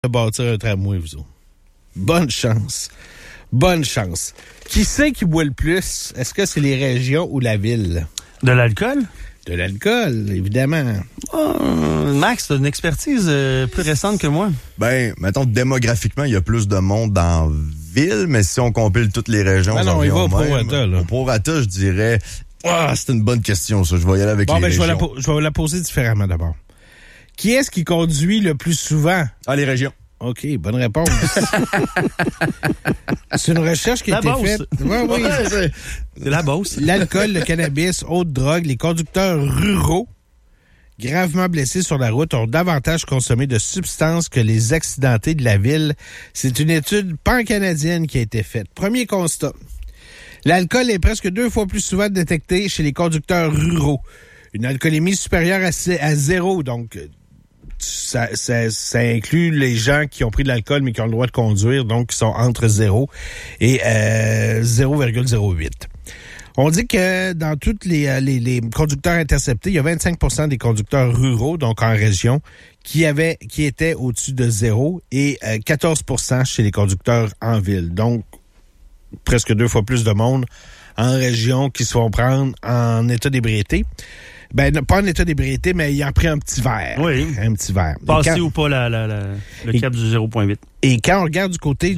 de bâtir un tramway, vous autres. Bonne chance. Bonne chance. Qui c'est qui boit le plus? Est-ce que c'est les régions ou la ville? De l'alcool? De l'alcool, évidemment. Max, t'as une expertise plus récente que moi. Ben, mettons, démographiquement, il y a plus de monde dans la ville, mais si on compile toutes les régions... Ben non, il va au prorata, là. Au prorata, je dirais... c'est une bonne question, ça. Je vais y aller avec les régions. Je vais la poser différemment d'abord. Qui est-ce qui conduit le plus souvent? Les régions. OK, bonne réponse. C'est une recherche qui a été faite. Oui. C'est la Beauce. L'alcool, le cannabis, autres drogues, les conducteurs ruraux gravement blessés sur la route ont davantage consommé de substances que les accidentés de la ville. C'est une étude pan-canadienne qui a été faite. Premier constat. L'alcool est presque 2 fois plus souvent détecté chez les conducteurs ruraux. Une alcoolémie supérieure à 0, donc... Ça inclut les gens qui ont pris de l'alcool mais qui ont le droit de conduire, donc qui sont entre 0 et 0,08. On dit que dans tous les conducteurs interceptés, il y a 25% des conducteurs ruraux, donc en région, qui étaient au-dessus de 0 et 14% chez les conducteurs en ville. Donc, presque 2 fois plus de monde en région qui se font prendre en état d'ébriété. Ben, pas en état d'ébriété, mais il a pris un petit verre. Oui. Un petit verre. Passé ou pas le cap du 0,8. Et quand on regarde du côté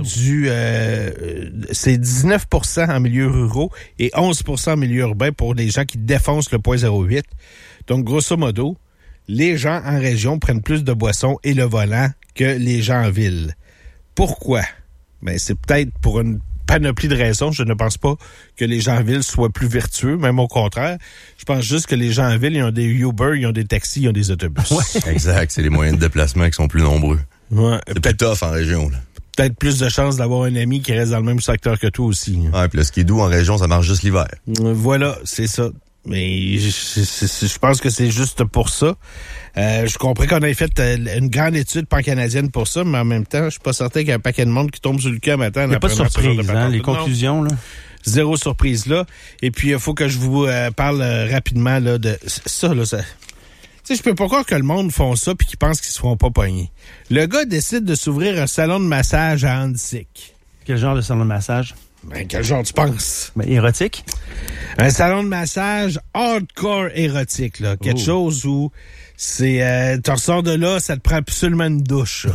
c'est 19% en milieu ruraux et 11% en milieu urbain pour les gens qui défoncent le 0,08. Donc, grosso modo, les gens en région prennent plus de boissons et le volant que les gens en ville. Pourquoi? Ben, c'est peut-être pour une panoplie de raisons. Je ne pense pas que les gens en ville soient plus vertueux, même au contraire. Je pense juste que les gens en ville, ils ont des Uber, ils ont des taxis, ils ont des autobus. Ouais. Exact, c'est les moyens de déplacement qui sont plus nombreux. Ouais, c'est plus tough en région, là. Peut-être plus de chances d'avoir un ami qui reste dans le même secteur que toi aussi. Ouais, puis le skidoo en région, ça marche juste l'hiver. Voilà, c'est ça. Mais je pense que c'est juste pour ça. Je comprends qu'on ait fait une grande étude pan-canadienne pour ça, mais en même temps, je suis pas certain qu'il y a un paquet de monde qui tombe sur le cul à matin. Il n'y a pas de surprise, les conclusions, là. Zéro surprise, là. Et puis, il faut que je vous parle rapidement, là, de ça, là. Tu sais, je peux pas croire que le monde font ça puis qu'ils pensent qu'ils se feront pas pogner. Le gars décide de s'ouvrir un salon de massage à Annecy. Quel genre de salon de massage? Ben, quel genre tu penses? Ben, érotique? Un salon de massage hardcore érotique, là. Quelque chose où c'est... tu ressors de là, ça te prend absolument une douche,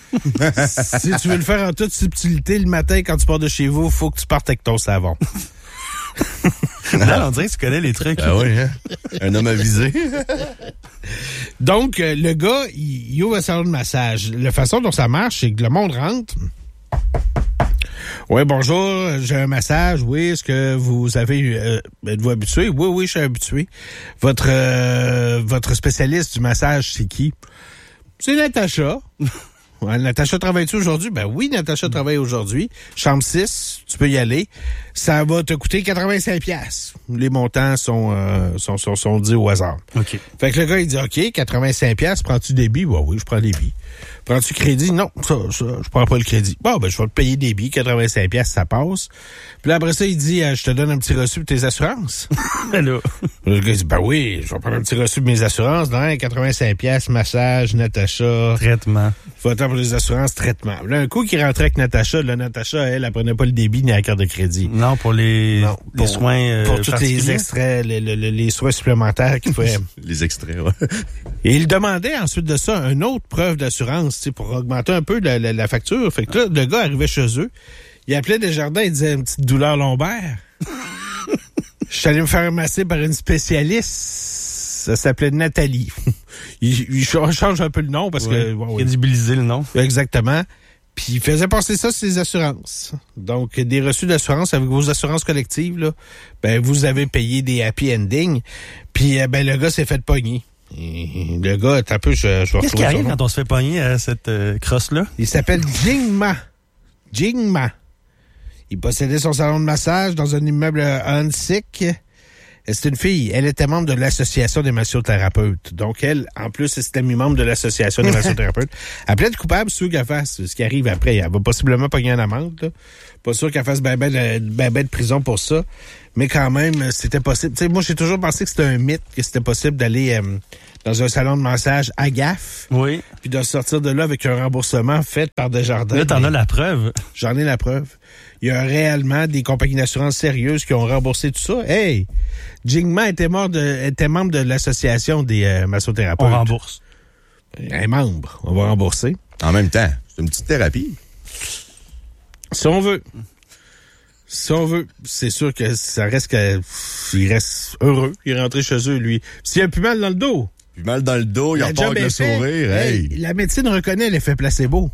si tu veux le faire en toute subtilité, le matin, quand tu pars de chez vous, faut que tu partes avec ton savon. Là, on dirait que tu connais les trucs. Ah oui, hein? Un homme avisé. Donc, le gars, il ouvre un salon de massage. La façon dont ça marche, c'est que le monde rentre... Oui, bonjour, j'ai un massage. Oui, est-ce que vous avez... êtes-vous habitué? Oui, je suis habitué. Votre spécialiste du massage, c'est qui? C'est Natacha. Ouais, Natacha travaille-tu aujourd'hui? Ben oui, Natacha travaille aujourd'hui. Chambre 6, tu peux y aller. Ça va te coûter 85$. Les montants sont dits au hasard. OK. Fait que le gars, il dit, OK, 85$, prends-tu débit? Ben oui, je prends débit. Prends-tu crédit? Non, ça, je prends pas le crédit. Bon, ben, je vais te payer des billets, 85$, ça passe. Puis là, après ça, il dit, je te donne un petit reçu pour tes assurances. Là. Le gars, il dit, ben oui, je vais prendre un petit reçu pour mes assurances. Non, 85$, massage, Natacha. Traitement. Faut attendre pour les assurances, traitement. Là, un coup qui rentrait avec Natacha, là, Natacha, elle prenait pas le débit ni la carte de crédit. Non, pour les soins pour tous les extraits, les soins supplémentaires qu'il fallait. Les extraits, ouais. Et il demandait ensuite de ça une autre preuve d'assurance, pour augmenter un peu la facture. Fait que là, le gars arrivait chez eux, il appelait Desjardins, il disait une petite douleur lombaire. Je suis allé me faire masser par une spécialiste. Ça s'appelait Nathalie. il change un peu le nom parce que... Bon, crédibiliser le nom. Exactement. Puis il faisait passer ça sur ses assurances. Donc, des reçus d'assurance avec vos assurances collectives, là, ben vous avez payé des happy endings. Puis ben le gars s'est fait pogner. Et le gars, un peu, je vais Qu'est-ce qui arrive quand on se fait pogner à cette crosse-là? Il s'appelle Jingma. Il possédait son salon de massage dans un immeuble à Hansik. C'est une fille. Elle était membre de l'association des massothérapeutes. Donc, elle, en plus, c'était membre de l'association des massothérapeutes. Elle plaide coupable, sûr qu'elle fasse ce qui arrive après. Elle va possiblement pogner une amende, là. Pas sûr qu'elle fasse ben de prison pour ça. Mais quand même, c'était possible. Tu sais, moi, j'ai toujours pensé que c'était un mythe, que c'était possible d'aller dans un salon de massage à gaffe. Oui. Puis de sortir de là avec un remboursement fait par Desjardins. Là, t'en as la preuve. J'en ai la preuve. Il y a réellement des compagnies d'assurance sérieuses qui ont remboursé tout ça. Hey! Jingma était membre de l'association des massothérapeutes. On rembourse. Un membre. On va rembourser. En même temps, c'est une petite thérapie. Si on veut. C'est sûr que ça reste il reste heureux. Il est rentré chez eux, lui. S'il a plus mal dans le dos. Puis mal dans le dos, il repart avec le sourire. Hey. La médecine reconnaît l'effet placebo.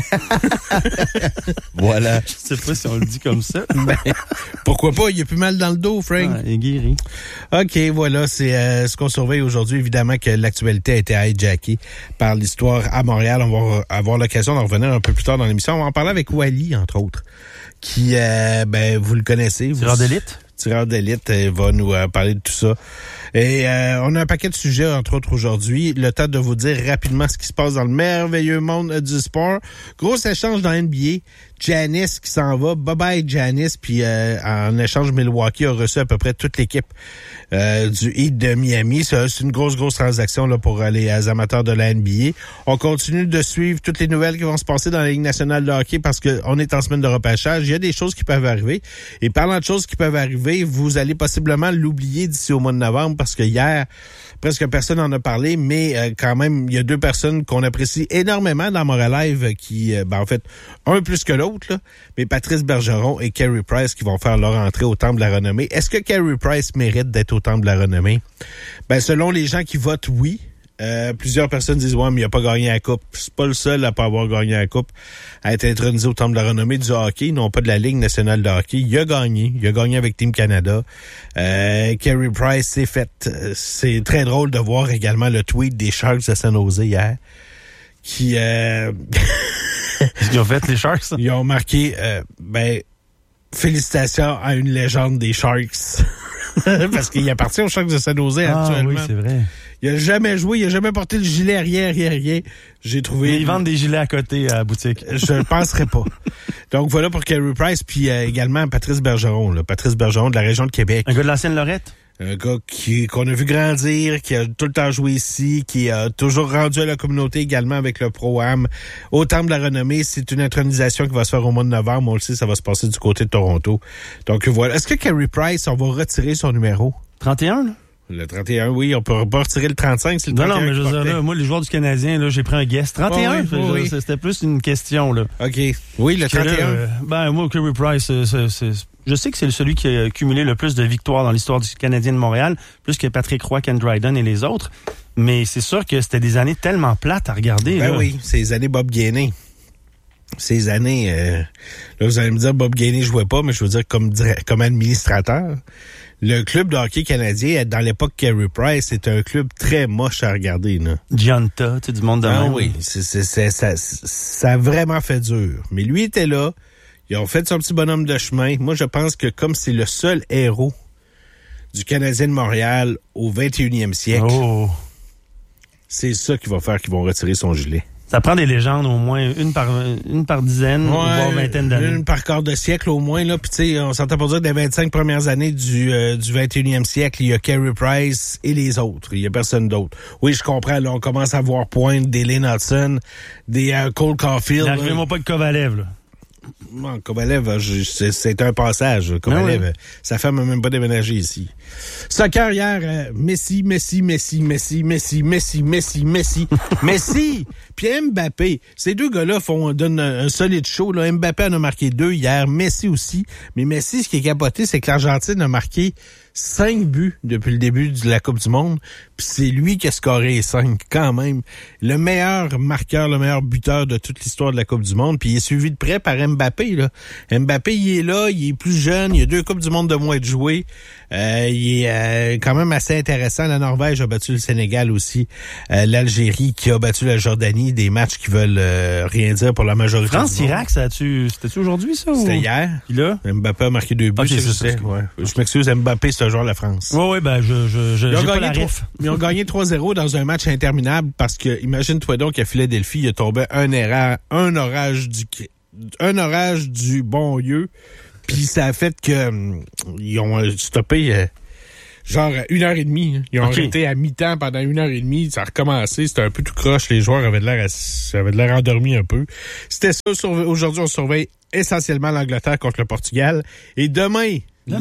Voilà. Je sais pas si on le dit comme ça. Ben, pourquoi pas? Il a plus mal dans le dos, Frank. Ah, il est guéri. OK, voilà, c'est ce qu'on surveille aujourd'hui. Évidemment que l'actualité a été hijackée par l'histoire à Montréal. On va avoir l'occasion d'en revenir un peu plus tard dans l'émission. On va en parler avec Wally, entre autres, qui, vous le connaissez. Tireur d'élite? Tireur d'élite va nous parler de tout ça. Et on a un paquet de sujets, entre autres, aujourd'hui. Le temps de vous dire rapidement ce qui se passe dans le merveilleux monde du sport. Gros échange dans NBA. Giannis qui s'en va. Bye-bye, Giannis. Puis en échange, Milwaukee a reçu à peu près toute l'équipe du Heat de Miami. C'est une grosse transaction là pour les amateurs de la NBA. On continue de suivre toutes les nouvelles qui vont se passer dans la Ligue nationale de hockey parce qu'on est en semaine de repêchage. Il y a des choses qui peuvent arriver. Et parlant de choses qui peuvent arriver, vous allez possiblement l'oublier d'ici au mois de novembre parce que hier, presque personne en a parlé, mais quand même, il y a deux personnes qu'on apprécie énormément dans Montréal Live qui, en fait, un plus que l'autre, là, mais Patrice Bergeron et Carey Price qui vont faire leur entrée au Temple de la Renommée. Est-ce que Carey Price mérite d'être au Temple de la Renommée? Ben, selon les gens qui votent, oui. Plusieurs personnes disent, ouais, mais il n'a pas gagné la Coupe. C'est pas le seul à pas avoir gagné la Coupe, à être intronisé au Temple de la Renommée du hockey, non pas de la Ligue nationale de hockey. Il a gagné avec Team Canada. Carey Price s'est fait. C'est très drôle de voir également le tweet des Sharks de San Jose hier, qui... Qu'est-ce qu'ils ont fait, les Sharks? Ils ont marqué, félicitations à une légende des Sharks. Parce qu'il appartient aux Sharks de San Jose actuellement. Oui, c'est vrai. Il a jamais joué, il a jamais porté le gilet, rien. J'ai trouvé... Mais ils vendent des gilets à côté à la boutique. Je ne penserais pas. Donc voilà pour Carey Price, puis également Patrice Bergeron. Là. Patrice Bergeron de la région de Québec. Un gars de l'ancienne Lorette? Un gars qu'on a vu grandir, qui a tout le temps joué ici, qui a toujours rendu à la communauté également avec le Pro-Am. Au Temple de la Renommée, c'est une intronisation qui va se faire au mois de novembre. On le sait, ça va se passer du côté de Toronto. Donc voilà. Est-ce que Carey Price, on va retirer son numéro? 31, là? Le 31, oui. On peut pas retirer le 35, c'est le 31. Non, mais je veux dire, là, moi, les joueurs du Canadien, là, j'ai pris un guest. 31? Oui. C'était plus une question, là. OK. Oui, le 31. Moi, Carey Price, je sais que c'est celui qui a cumulé le plus de victoires dans l'histoire du Canadien de Montréal, plus que Patrick Roy, Ken Dryden et les autres. Mais c'est sûr que c'était des années tellement plates à regarder. Ben là. oui, c'est les années Bob Gainey. Ces années... là, vous allez me dire, Bob Gainey jouait pas, mais je veux dire, comme administrateur... Le club de hockey canadien, dans l'époque Carey Price, c'est un club très moche à regarder. Là. Gianta, tu sais, du monde de même. Oui, ça a vraiment fait dur. Mais lui était là, ils ont fait son petit bonhomme de chemin. Moi, je pense que comme c'est le seul héros du Canadien de Montréal au 21e siècle, c'est ça qui va faire qu'ils vont retirer son gilet. Ça prend des légendes au moins, une par dizaine, voire vingtaine d'années. Une par quart de siècle au moins. Là. Puis tu sais, on s'entend pour dire que des 25 premières années du 21e siècle, il y a Carey Price et les autres. Il y a personne d'autre. Oui, je comprends. Là, on commence à voir pointe des Lynn Hudson, des Cole Caulfield. N'arrivez-moi pas de Kovalev, là. Non, Kovalev, c'est un passage. Kovalev, sa femme n'a même pas déménagé ici. Soccer hier, Messi, puis Mbappé. Ces deux gars-là donnent un solide show. Là. Mbappé en a marqué 2 hier, Messi aussi. Mais Messi, ce qui est capoté, c'est que l'Argentine a marqué 5 buts depuis le début de la Coupe du Monde. Puis c'est lui qui a scoré 5 quand même. Le meilleur marqueur, le meilleur buteur de toute l'histoire de la Coupe du Monde. Puis il est suivi de près par Mbappé. Là. Mbappé, il est là, il est plus jeune, il a 2 Coupes du Monde de moins de jouer. Il est quand même assez intéressant. La Norvège a battu le Sénégal aussi. L'Algérie qui a battu la Jordanie. Des matchs qui veulent rien dire pour la majorité. France-Irak, c'était-tu aujourd'hui, ça? C'était hier. Puis là? Mbappé a marqué 2 buts. Je m'excuse, Mbappé, c'est un joueur de la France. Oui, j'ai pas la ref. Ils ont gagné 3-0 dans un match interminable parce que, imagine-toi donc qu'à Philadelphie, il a tombé un orage du bon Dieu. Puis ça a fait que ils ont stoppé genre 1h30. Ils ont arrêté à mi-temps pendant 1h30. Ça a recommencé. C'était un peu tout croche. Les joueurs avaient de l'air endormis un peu. C'était ça. Aujourd'hui, on surveille essentiellement l'Angleterre contre le Portugal. Et demain,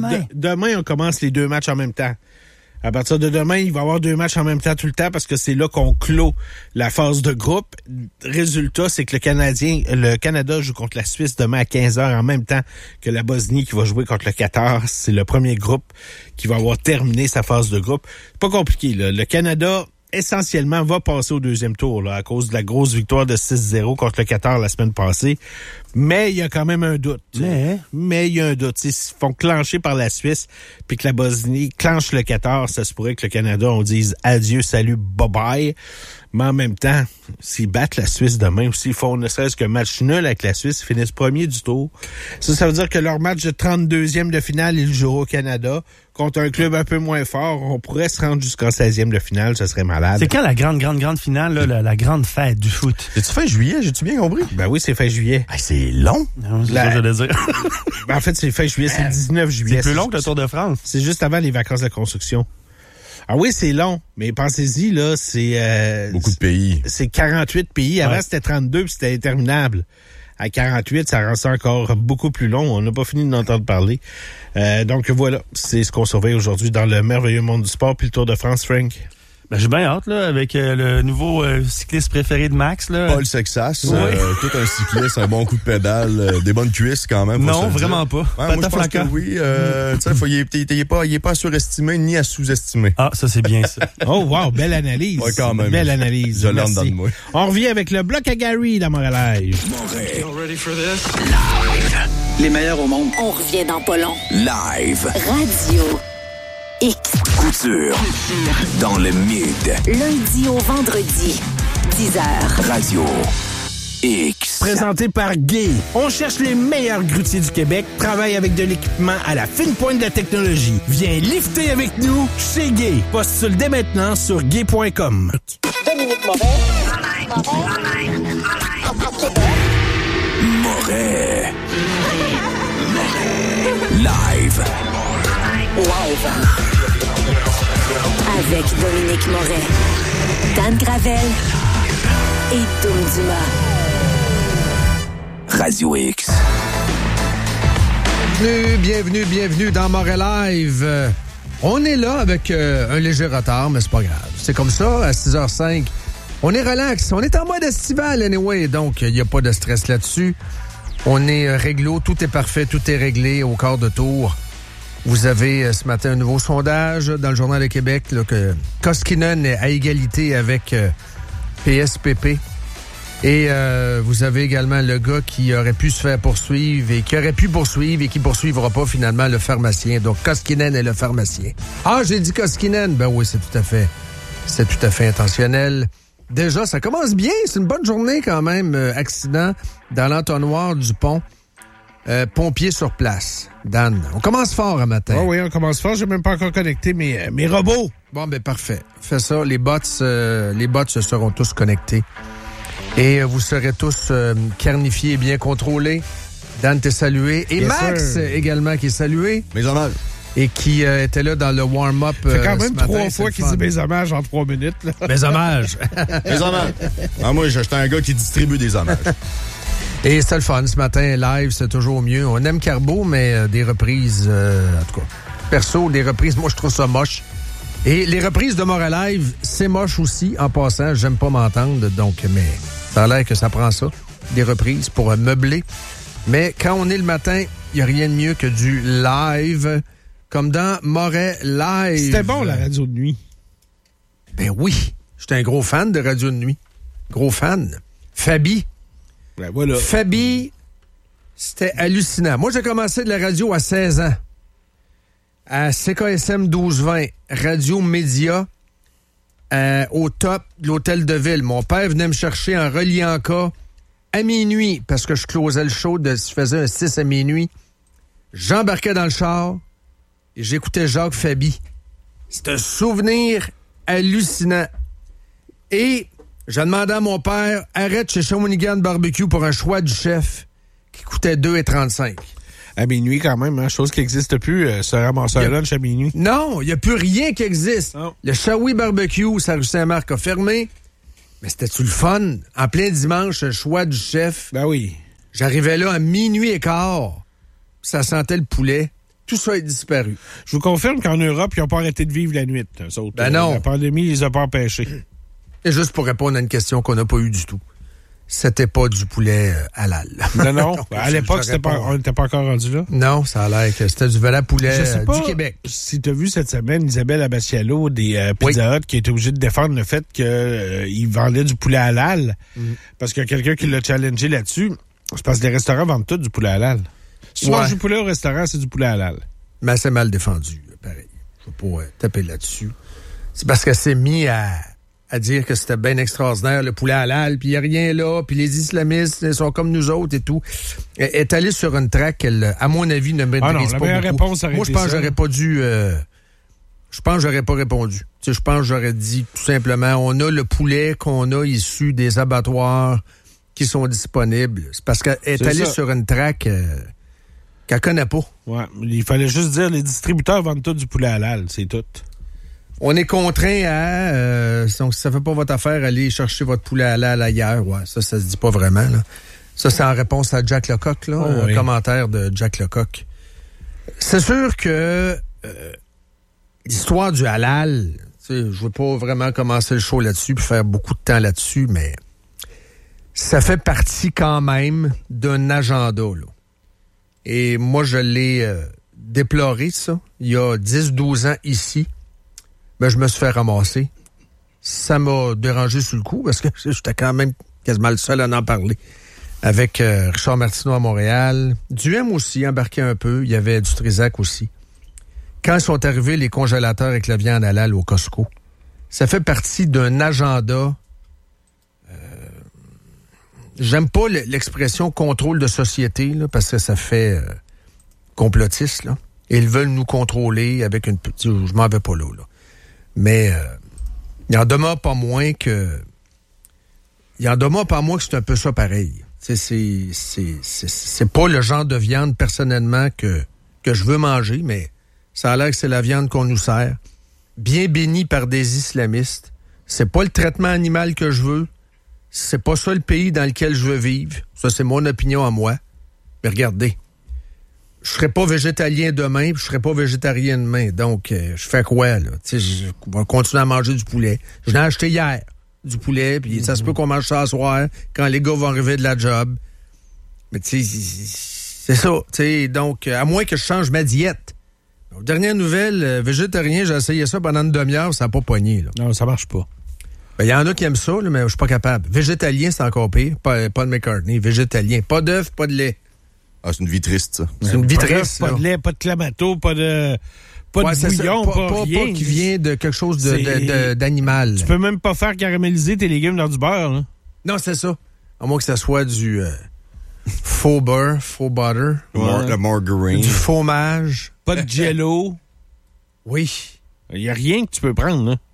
on commence les 2 matchs en même temps. À partir de demain, il va y avoir 2 matchs en même temps tout le temps parce que c'est là qu'on clôt la phase de groupe. Résultat, c'est que le Canada joue contre la Suisse demain à 15h en même temps que la Bosnie qui va jouer contre le Qatar. C'est le premier groupe qui va avoir terminé sa phase de groupe. C'est pas compliqué, là. Le Canada, essentiellement, va passer au deuxième tour là, à cause de la grosse victoire de 6-0 contre le Qatar la semaine passée. Mais il y a quand même un doute. Mais il y a un doute. S'ils font clencher par la Suisse puis que la Bosnie clenche le Qatar, ça se pourrait que le Canada, on dise adieu, salut, bye-bye. Mais en même temps, s'ils battent la Suisse demain ou s'ils font ne serait-ce qu'un match nul avec la Suisse, ils finissent premier du tour. Ça veut dire que leur match de 32e de finale, ils joueront au Canada. Contre un club un peu moins fort, on pourrait se rendre jusqu'en 16e de finale, ça serait malade. C'est quand la grande finale, là, la grande fête du foot? C'est-tu fin juillet, j'ai-tu bien compris? Ben oui, c'est fin juillet. Hey, c'est long. Non, c'est ça que j'allais dire. Ben en fait, c'est fin juillet, c'est le 19 juillet. C'est plus long que le Tour de France. C'est juste avant les vacances de construction. Ah oui, c'est long, mais pensez-y, là, c'est... beaucoup de pays. C'est 48 pays. Avant, c'était 32 puis c'était interminable. À 48, ça rend ça encore beaucoup plus long. On n'a pas fini d'entendre parler. Donc voilà, c'est ce qu'on surveille aujourd'hui dans le merveilleux monde du sport puis le Tour de France, Frank. Ben, j'ai bien hâte, là, avec le nouveau cycliste préféré de Max, là. Paul Sexas, tout un cycliste, un bon coup de pédale, des bonnes cuisses quand même. Non, vraiment pas. Ouais, moi, je pense que oui. Il est pas à surestimé ni à sous-estimer. Ah, ça, c'est bien, ça. Oh, wow, belle analyse. Ouais, quand même. Belle analyse. Je l'entends dans le moi. On revient avec le bloc à Gary dans Montréal Live. Ready for this? Live. Les meilleurs au monde. On revient dans pas long. Live. Radio X. Couture. Dans le mid. Lundi au vendredi, 10h. Radio X. Présenté par Gay. On cherche les meilleurs grutiers du Québec, travaille avec de l'équipement à la fine pointe de la technologie. Viens lifter avec nous chez Gay. Postule dès maintenant sur gay.com. Dominique Moret. Moret. Live. Avec Dominique Moret, Dan Gravel et Dom Dumas. Radio X. Bienvenue dans Montréal Live. On est là avec un léger retard, mais c'est pas grave. C'est comme ça, à 6h05. On est relax. On est en mode estival, anyway, donc il n'y a pas de stress là-dessus. On est réglo, tout est parfait, tout est réglé au quart de tour. Vous avez ce matin un nouveau sondage dans le Journal de Québec là, que Koskinen est à égalité avec PSPP. Et vous avez également le gars qui aurait pu se faire poursuivre et qui aurait pu poursuivre et qui poursuivra pas finalement le pharmacien. Donc Koskinen est le pharmacien. Ah, j'ai dit Koskinen. Ben oui, c'est tout à fait intentionnel. Déjà, ça commence bien. C'est une bonne journée quand même. Accident dans l'entonnoir du pont. Pompiers sur place. Dan, on commence fort un matin. Oh oui, on commence fort. J'ai même pas encore connecté mes robots. Bon, ben parfait. Fais ça. Les bots se seront tous connectés. Et vous serez tous carnifiés et bien contrôlés. Dan t'est salué. Et Yes, Max sir. également qui est salué. Mes hommages. Et qui était là dans le warm-up. Ça fait quand même ce matin, 3 c'est fois le qu'il fun. dit mes hommages en 3 minutes. Là. Mes hommages. Mes hommages. Ah, moi, j'étais un gars qui distribue des hommages. Et c'était le fun ce matin, live, c'est toujours mieux. On aime Carbo, mais des reprises, en tout cas, perso, des reprises, moi je trouve ça moche. Et les reprises de Montréal Live, c'est moche aussi, en passant, j'aime pas m'entendre, donc, mais ça a l'air que ça prend ça, des reprises pour meubler. Mais quand on est le matin, il n'y a rien de mieux que du live, comme dans Montréal Live. C'était bon, la radio de nuit. Ben oui, j'étais un gros fan de radio de nuit. Gros fan. Fabi. Ben voilà. Fabi, c'était hallucinant. Moi, j'ai commencé de la radio à 16 ans. À CKSM 1220, Radio Média, au top de l'hôtel de ville. Mon père venait me chercher en reliant cas à minuit, parce que je closais le show, je faisais un 6 à minuit. J'embarquais dans le char et j'écoutais Jacques Fabi. C'est un souvenir hallucinant. Et j'ai demandé à mon père, arrête chez Shawinigan Barbecue pour un choix du chef qui coûtait 2,35. À minuit, quand même, hein, chose qui n'existe plus, se ramasser un lunch à minuit. Non, il n'y a plus rien qui existe. Non. Le Shawi Barbecue, ça rue Saint-Marc a fermé. Mais c'était-tu le fun? En plein dimanche, le choix du chef. Ben oui. J'arrivais là à minuit et quart. Ça sentait le poulet. Tout ça est disparu. Je vous confirme qu'en Europe, ils n'ont pas arrêté de vivre la nuit. Eux autres. Ben non. La pandémie, ils les a pas empêchés. Et juste pour répondre à une question qu'on n'a pas eue du tout. C'était pas du poulet halal. Non. À l'époque, on n'était pas encore rendu là. Non, ça a l'air que c'était du vrai poulet du Québec. Si tu as vu cette semaine Isabelle Abbassialo des Pizza Hut qui était obligée de défendre le fait qu'il vendait du poulet halal parce qu'il y a quelqu'un qui l'a challengé là-dessus. C'est parce que les restaurants vendent tout du poulet halal. Si tu manges du poulet au restaurant, c'est du poulet halal. Mais c'est mal défendu, pareil. Je ne veux pas taper là-dessus. C'est parce que c'est mis à dire que c'était bien extraordinaire, le poulet halal, puis il n'y a rien là, puis les islamistes ils sont comme nous autres et tout. Elle est allée sur une track qu'elle, à mon avis, ne maîtrise pas beaucoup. La meilleure réponse aurait Moi, je pense que j'aurais pas dû... je pense que j'aurais pas répondu. Tu sais, je pense que j'aurais dit tout simplement, on a le poulet qu'on a issu des abattoirs qui sont disponibles. C'est parce qu'elle est allée sur une track qu'elle connaît pas. Ouais, il fallait juste dire, les distributeurs vendent tout du poulet halal, c'est tout. On est contraint à... donc, si ça fait pas votre affaire, aller chercher votre poulet halal ailleurs. Ouais, ça se dit pas vraiment. Là. Ça, c'est en réponse à Jack Lecoq, là, un commentaire de Jack Lecoq. C'est sûr que l'histoire du halal, je veux pas vraiment commencer le show là-dessus puis faire beaucoup de temps là-dessus, mais ça fait partie quand même d'un agenda, là. Et moi, je l'ai déploré, ça, il y a 10-12 ans ici. Ben, je me suis fait ramasser. Ça m'a dérangé sur le coup parce que j'étais quand même quasiment le seul à en parler. Avec Richard Martineau à Montréal. Duhem aussi embarqué un peu. Il y avait du Trisac aussi. Quand sont arrivés les congélateurs avec la viande halal au Costco, ça fait partie d'un agenda. J'aime pas l'expression contrôle de société là, parce que ça fait complotiste. Là. Et ils veulent nous contrôler avec une petite... Je m'en vais pas là. Mais il en demeure pas moins que c'est un peu ça pareil. C'est pas le genre de viande personnellement que je veux manger, mais ça a l'air que c'est la viande qu'on nous sert, bien bénie par des islamistes. C'est pas le traitement animal que je veux. C'est pas ça le pays dans lequel je veux vivre. Ça, c'est mon opinion à moi. Mais regardez, je serai pas végétalien demain, puis je serai pas végétarien demain. Donc, je fais quoi, là? Tu sais, je vais continuer à manger du poulet. Je l'ai acheté hier, du poulet, puis ça se peut qu'on mange ça ce soir, quand les gars vont arriver de la job. Mais tu sais, c'est ça. Tu sais, donc, à moins que je change ma diète. Aux dernières nouvelles, végétarien, j'ai essayé ça pendant une demi-heure, ça n'a pas pogné, là. Non, ça marche pas. Il y en a qui aiment ça, là, mais je suis pas capable. Végétalien, c'est encore pire. Pas de McCartney, végétalien. Pas d'œuf, pas de lait. Ah, c'est une vie triste, ça. C'est une vie triste, pas de lait, pas de clamato, pas de bouillon, pas rien. Pas qui vient de quelque chose d'animal. Tu peux même pas faire caraméliser tes légumes dans du beurre, là. Non, c'est ça. À moins que ça soit du faux beurre, faux butter. La margarine. Du fromage. Pas de jello. Oui. Il y a rien que tu peux prendre, là.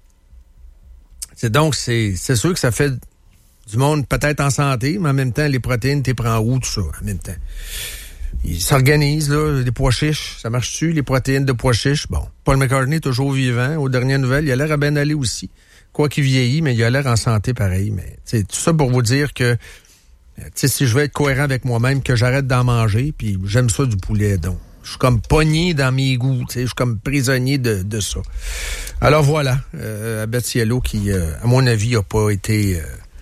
C'est sûr que ça fait du monde peut-être en santé, mais en même temps, les protéines, t'es prends où, tout ça, en même temps? Ils s'organisent, là, les pois chiches. Ça marche-tu, les protéines de pois chiches? Bon, Paul McCartney, toujours vivant. Aux dernières nouvelles, il a l'air à bien aller aussi. Quoi qu'il vieillit, mais il a l'air en santé pareil. Mais, tout ça pour vous dire que, si je veux être cohérent avec moi-même, que j'arrête d'en manger, puis j'aime ça du poulet, donc. Je suis comme pogné dans mes goûts, je suis comme prisonnier de ça. Alors voilà, Abbassialo qui, à mon avis, n'a pas été...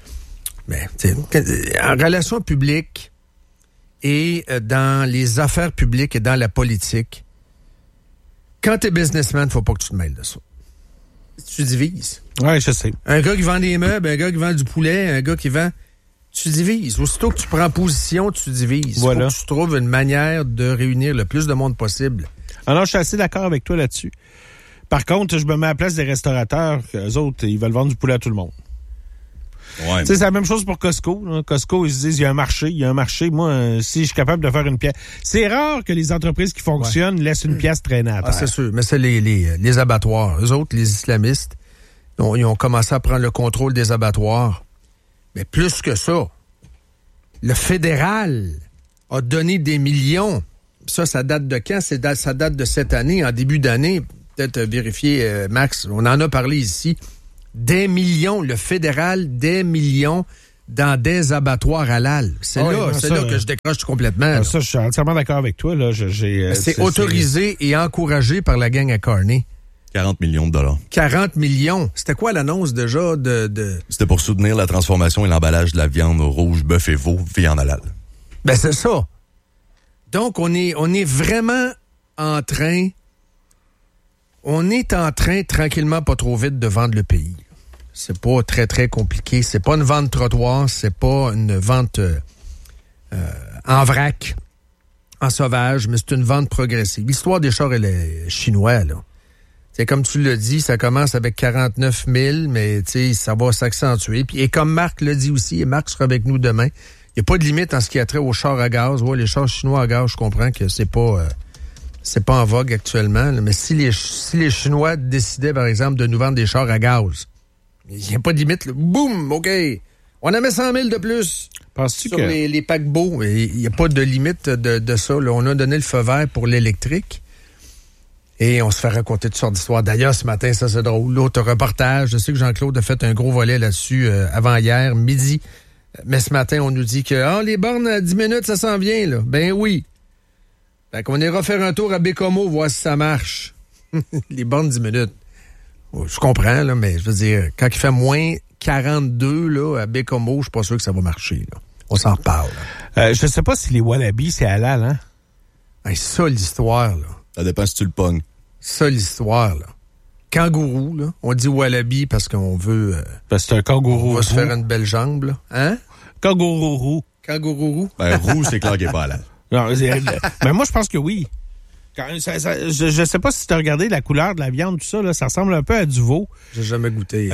en relations publiques et dans les affaires publiques et dans la politique, quand t'es businessman, faut pas que tu te mêles de ça. Tu divises. Oui, je sais. Un gars qui vend des meubles, un gars qui vend du poulet, un gars qui vend... Tu divises. Aussitôt que tu prends position, tu divises. Voilà. Faut que tu trouves une manière de réunir le plus de monde possible. Alors, je suis assez d'accord avec toi là-dessus. Par contre, je me mets à la place des restaurateurs. Eux autres, ils veulent vendre du poulet à tout le monde. Ouais. C'est la même chose pour Costco. Là. Costco, ils se disent, il y a un marché. Moi, si je suis capable de faire une pièce... C'est rare que les entreprises qui fonctionnent laissent une pièce traîner à terre. Ah, c'est sûr. Mais c'est les abattoirs. Eux autres, les islamistes, ils ont commencé à prendre le contrôle des abattoirs. Mais plus que ça, le fédéral a donné des millions. Ça date de quand? Ça date de cette année, en début d'année. Peut-être vérifier, Max, on en a parlé ici. Des millions, le fédéral, des millions dans des abattoirs halal. C'est là que je décroche complètement. Ça, je suis entièrement d'accord avec toi. Là. C'est autorisé et encouragé par la gang à Carney. 40 millions de dollars. 40 millions. C'était quoi l'annonce déjà de... C'était pour soutenir la transformation et l'emballage de la viande rouge, bœuf et veau, viande halal. Ben c'est ça. Donc, on est vraiment en train... On est en train, tranquillement, pas trop vite, de vendre le pays. C'est pas très, très compliqué. C'est pas une vente trottoir, c'est pas une vente en vrac, en sauvage, mais c'est une vente progressive. L'histoire des chars, elle est chinois, là. C'est comme tu l'as dit, ça commence avec 49 000, mais ça va s'accentuer. Puis, et comme Marc l'a dit aussi, et Marc sera avec nous demain, il n'y a pas de limite en ce qui a trait aux chars à gaz. Ouais, les chars chinois à gaz, je comprends que c'est pas en vogue actuellement, là, mais si les Chinois décidaient, par exemple, de nous vendre des chars à gaz, il n'y a pas de limite. Là. Boum! OK. On en met 100 000 de plus sur les paquebots. Il n'y a pas de limite de ça. Là. On a donné le feu vert pour l'électrique. Et on se fait raconter toutes sortes d'histoires. D'ailleurs, ce matin, ça c'est drôle. L'autre reportage, je sais que Jean-Claude a fait un gros volet là-dessus avant-hier, midi. Mais ce matin, on nous dit que les bornes à 10 minutes, ça s'en vient. Là. Ben oui. Fait qu'on ira faire un tour à Bécomo, voir si ça marche. Les bornes 10 minutes. Je comprends, là, mais je veux dire, quand il fait moins 42 là, à Bécomo, je suis pas sûr que ça va marcher. Là. On s'en reparle. Je sais pas si les wallabies, c'est halal, hein? Hey, ça, l'histoire, là. Ça dépend si tu le pognes. Ça, l'histoire, là. Kangourou, là. On dit wallaby parce qu'on veut... parce que c'est un kangourou. On va se faire une belle jambe, là. Hein? Kangourou. Kangourou? Ben, roux, c'est clair qu'il n'est pas halal. Non, mais moi, je pense que oui. Je sais pas si tu as regardé la couleur de la viande, tout ça, là, ça ressemble un peu à du veau. J'ai jamais goûté.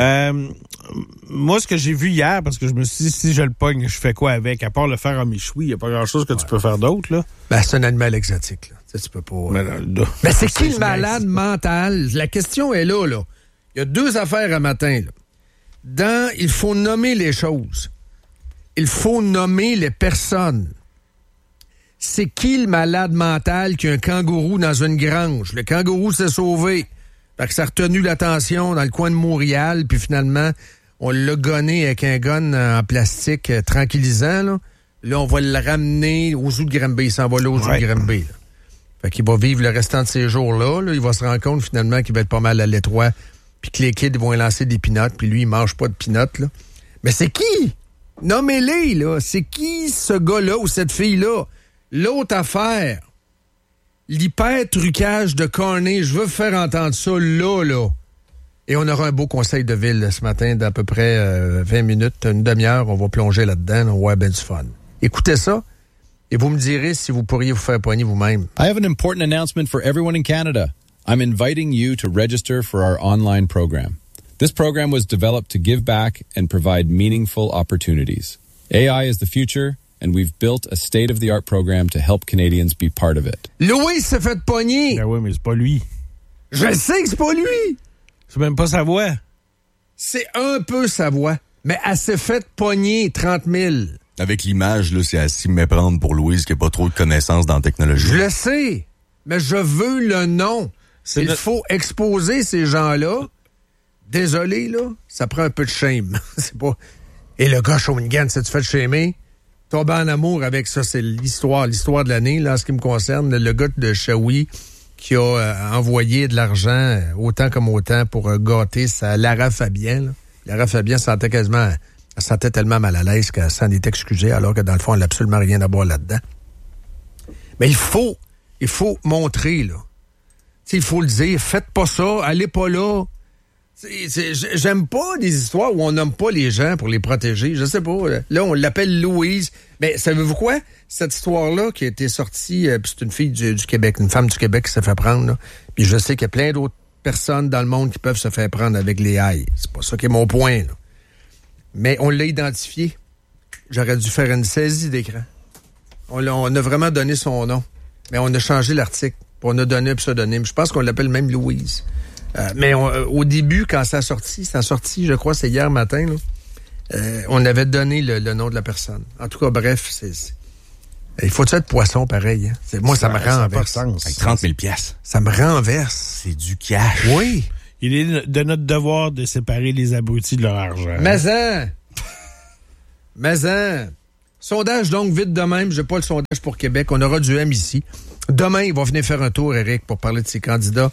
Moi, ce que j'ai vu hier, parce que je me suis dit, si je le pogne, je fais quoi avec? À part le faire en méchoui, il n'y a pas grand-chose que tu peux faire d'autre, là. Ben, c'est un animal exotique, là. Tu peux pas... Mais c'est qui le malade mental? La question est là, là. Il y a deux affaires à matin, là. Il faut nommer les choses. Il faut nommer les personnes. C'est qui le malade mental qui a un kangourou dans une grange? Le kangourou s'est sauvé. Fait que ça a retenu l'attention dans le coin de Montréal, puis finalement, on l'a gonné avec un gun en plastique tranquillisant. Là, on va le ramener aux Zoo de Granby. Il s'en va là aux Zoo de Granby. Là. Fait qu'il va vivre le restant de ces jours-là. Là. Il va se rendre compte finalement qu'il va être pas mal à l'étroit, puis que les kids vont lui lancer des pinottes, puis lui, il mange pas de pinottes. Là. Mais c'est qui? Nommez-les, là. C'est qui ce gars-là ou cette fille-là? L'autre affaire, l'hyper-trucage de Carney, je veux faire entendre ça là. Et on aura un beau conseil de ville ce matin d'à peu près 20 minutes, une demi-heure, on va plonger là-dedans, on va avoir ben du fun. Écoutez ça, et vous me direz si vous pourriez vous faire poigner vous-même. I have an important announcement for everyone in Canada. I'm inviting you to register for our online program. This program was developed to give back and provide meaningful opportunities. AI is the future, and we've built a state-of-the-art program to help Canadians be part of it. Louis s'est fait pogner. Ben oui, mais c'est pas lui. Je sais que c'est pas lui. C'est même pas sa voix. C'est un peu sa voix, mais elle s'est fait pogner 30 000. Avec l'image, là, c'est à s'y méprendre pour Louise qui n'a pas trop de connaissances dans la technologie. Je le sais, mais je veux le nom. Il faut exposer ces gens-là. Désolé, là, ça prend un peu de shame. C'est pas... Et le gars Shawinigan, s'est-tu fait shamer? Tomber en amour avec ça, c'est l'histoire de l'année, là, en ce qui me concerne. Le gars de Shawi qui a envoyé de l'argent, autant comme autant, pour gâter sa Lara Fabian. Là. Lara Fabian elle sentait tellement mal à l'aise qu'elle s'en est excusée, alors que dans le fond, elle n'a absolument rien à voir là-dedans. Mais il faut montrer, là. T'sais, il faut le dire, faites pas ça, allez pas là. J'aime pas des histoires où on nomme pas les gens pour les protéger. Je sais pas. Là, on l'appelle Louise. Mais savez-vous quoi? Cette histoire-là qui a été sortie, puis c'est une fille du Québec, une femme du Québec qui s'est fait prendre. Là. Puis je sais qu'il y a plein d'autres personnes dans le monde qui peuvent se faire prendre avec les hailles. C'est pas ça qui est mon point. Là. Mais on l'a identifié. J'aurais dû faire une saisie d'écran. On a vraiment donné son nom. Mais on a changé l'article. On a donné un pseudonyme. Je pense qu'on l'appelle même Louise. Mais au début, quand ça a sorti, je crois, c'est hier matin, là, on avait donné le nom de la personne. En tout cas, bref, Il faut être poisson pareil. Hein? Moi, ça me renverse. Avec 30 000 piastres. Ça me renverse. C'est du cash. Oui. Il est de notre devoir de séparer les abrutis de leur argent. Mais sondage donc vite de même. J'ai pas le sondage pour Québec. On aura du M ici. Demain, il va venir faire un tour, Éric, pour parler de ses candidats.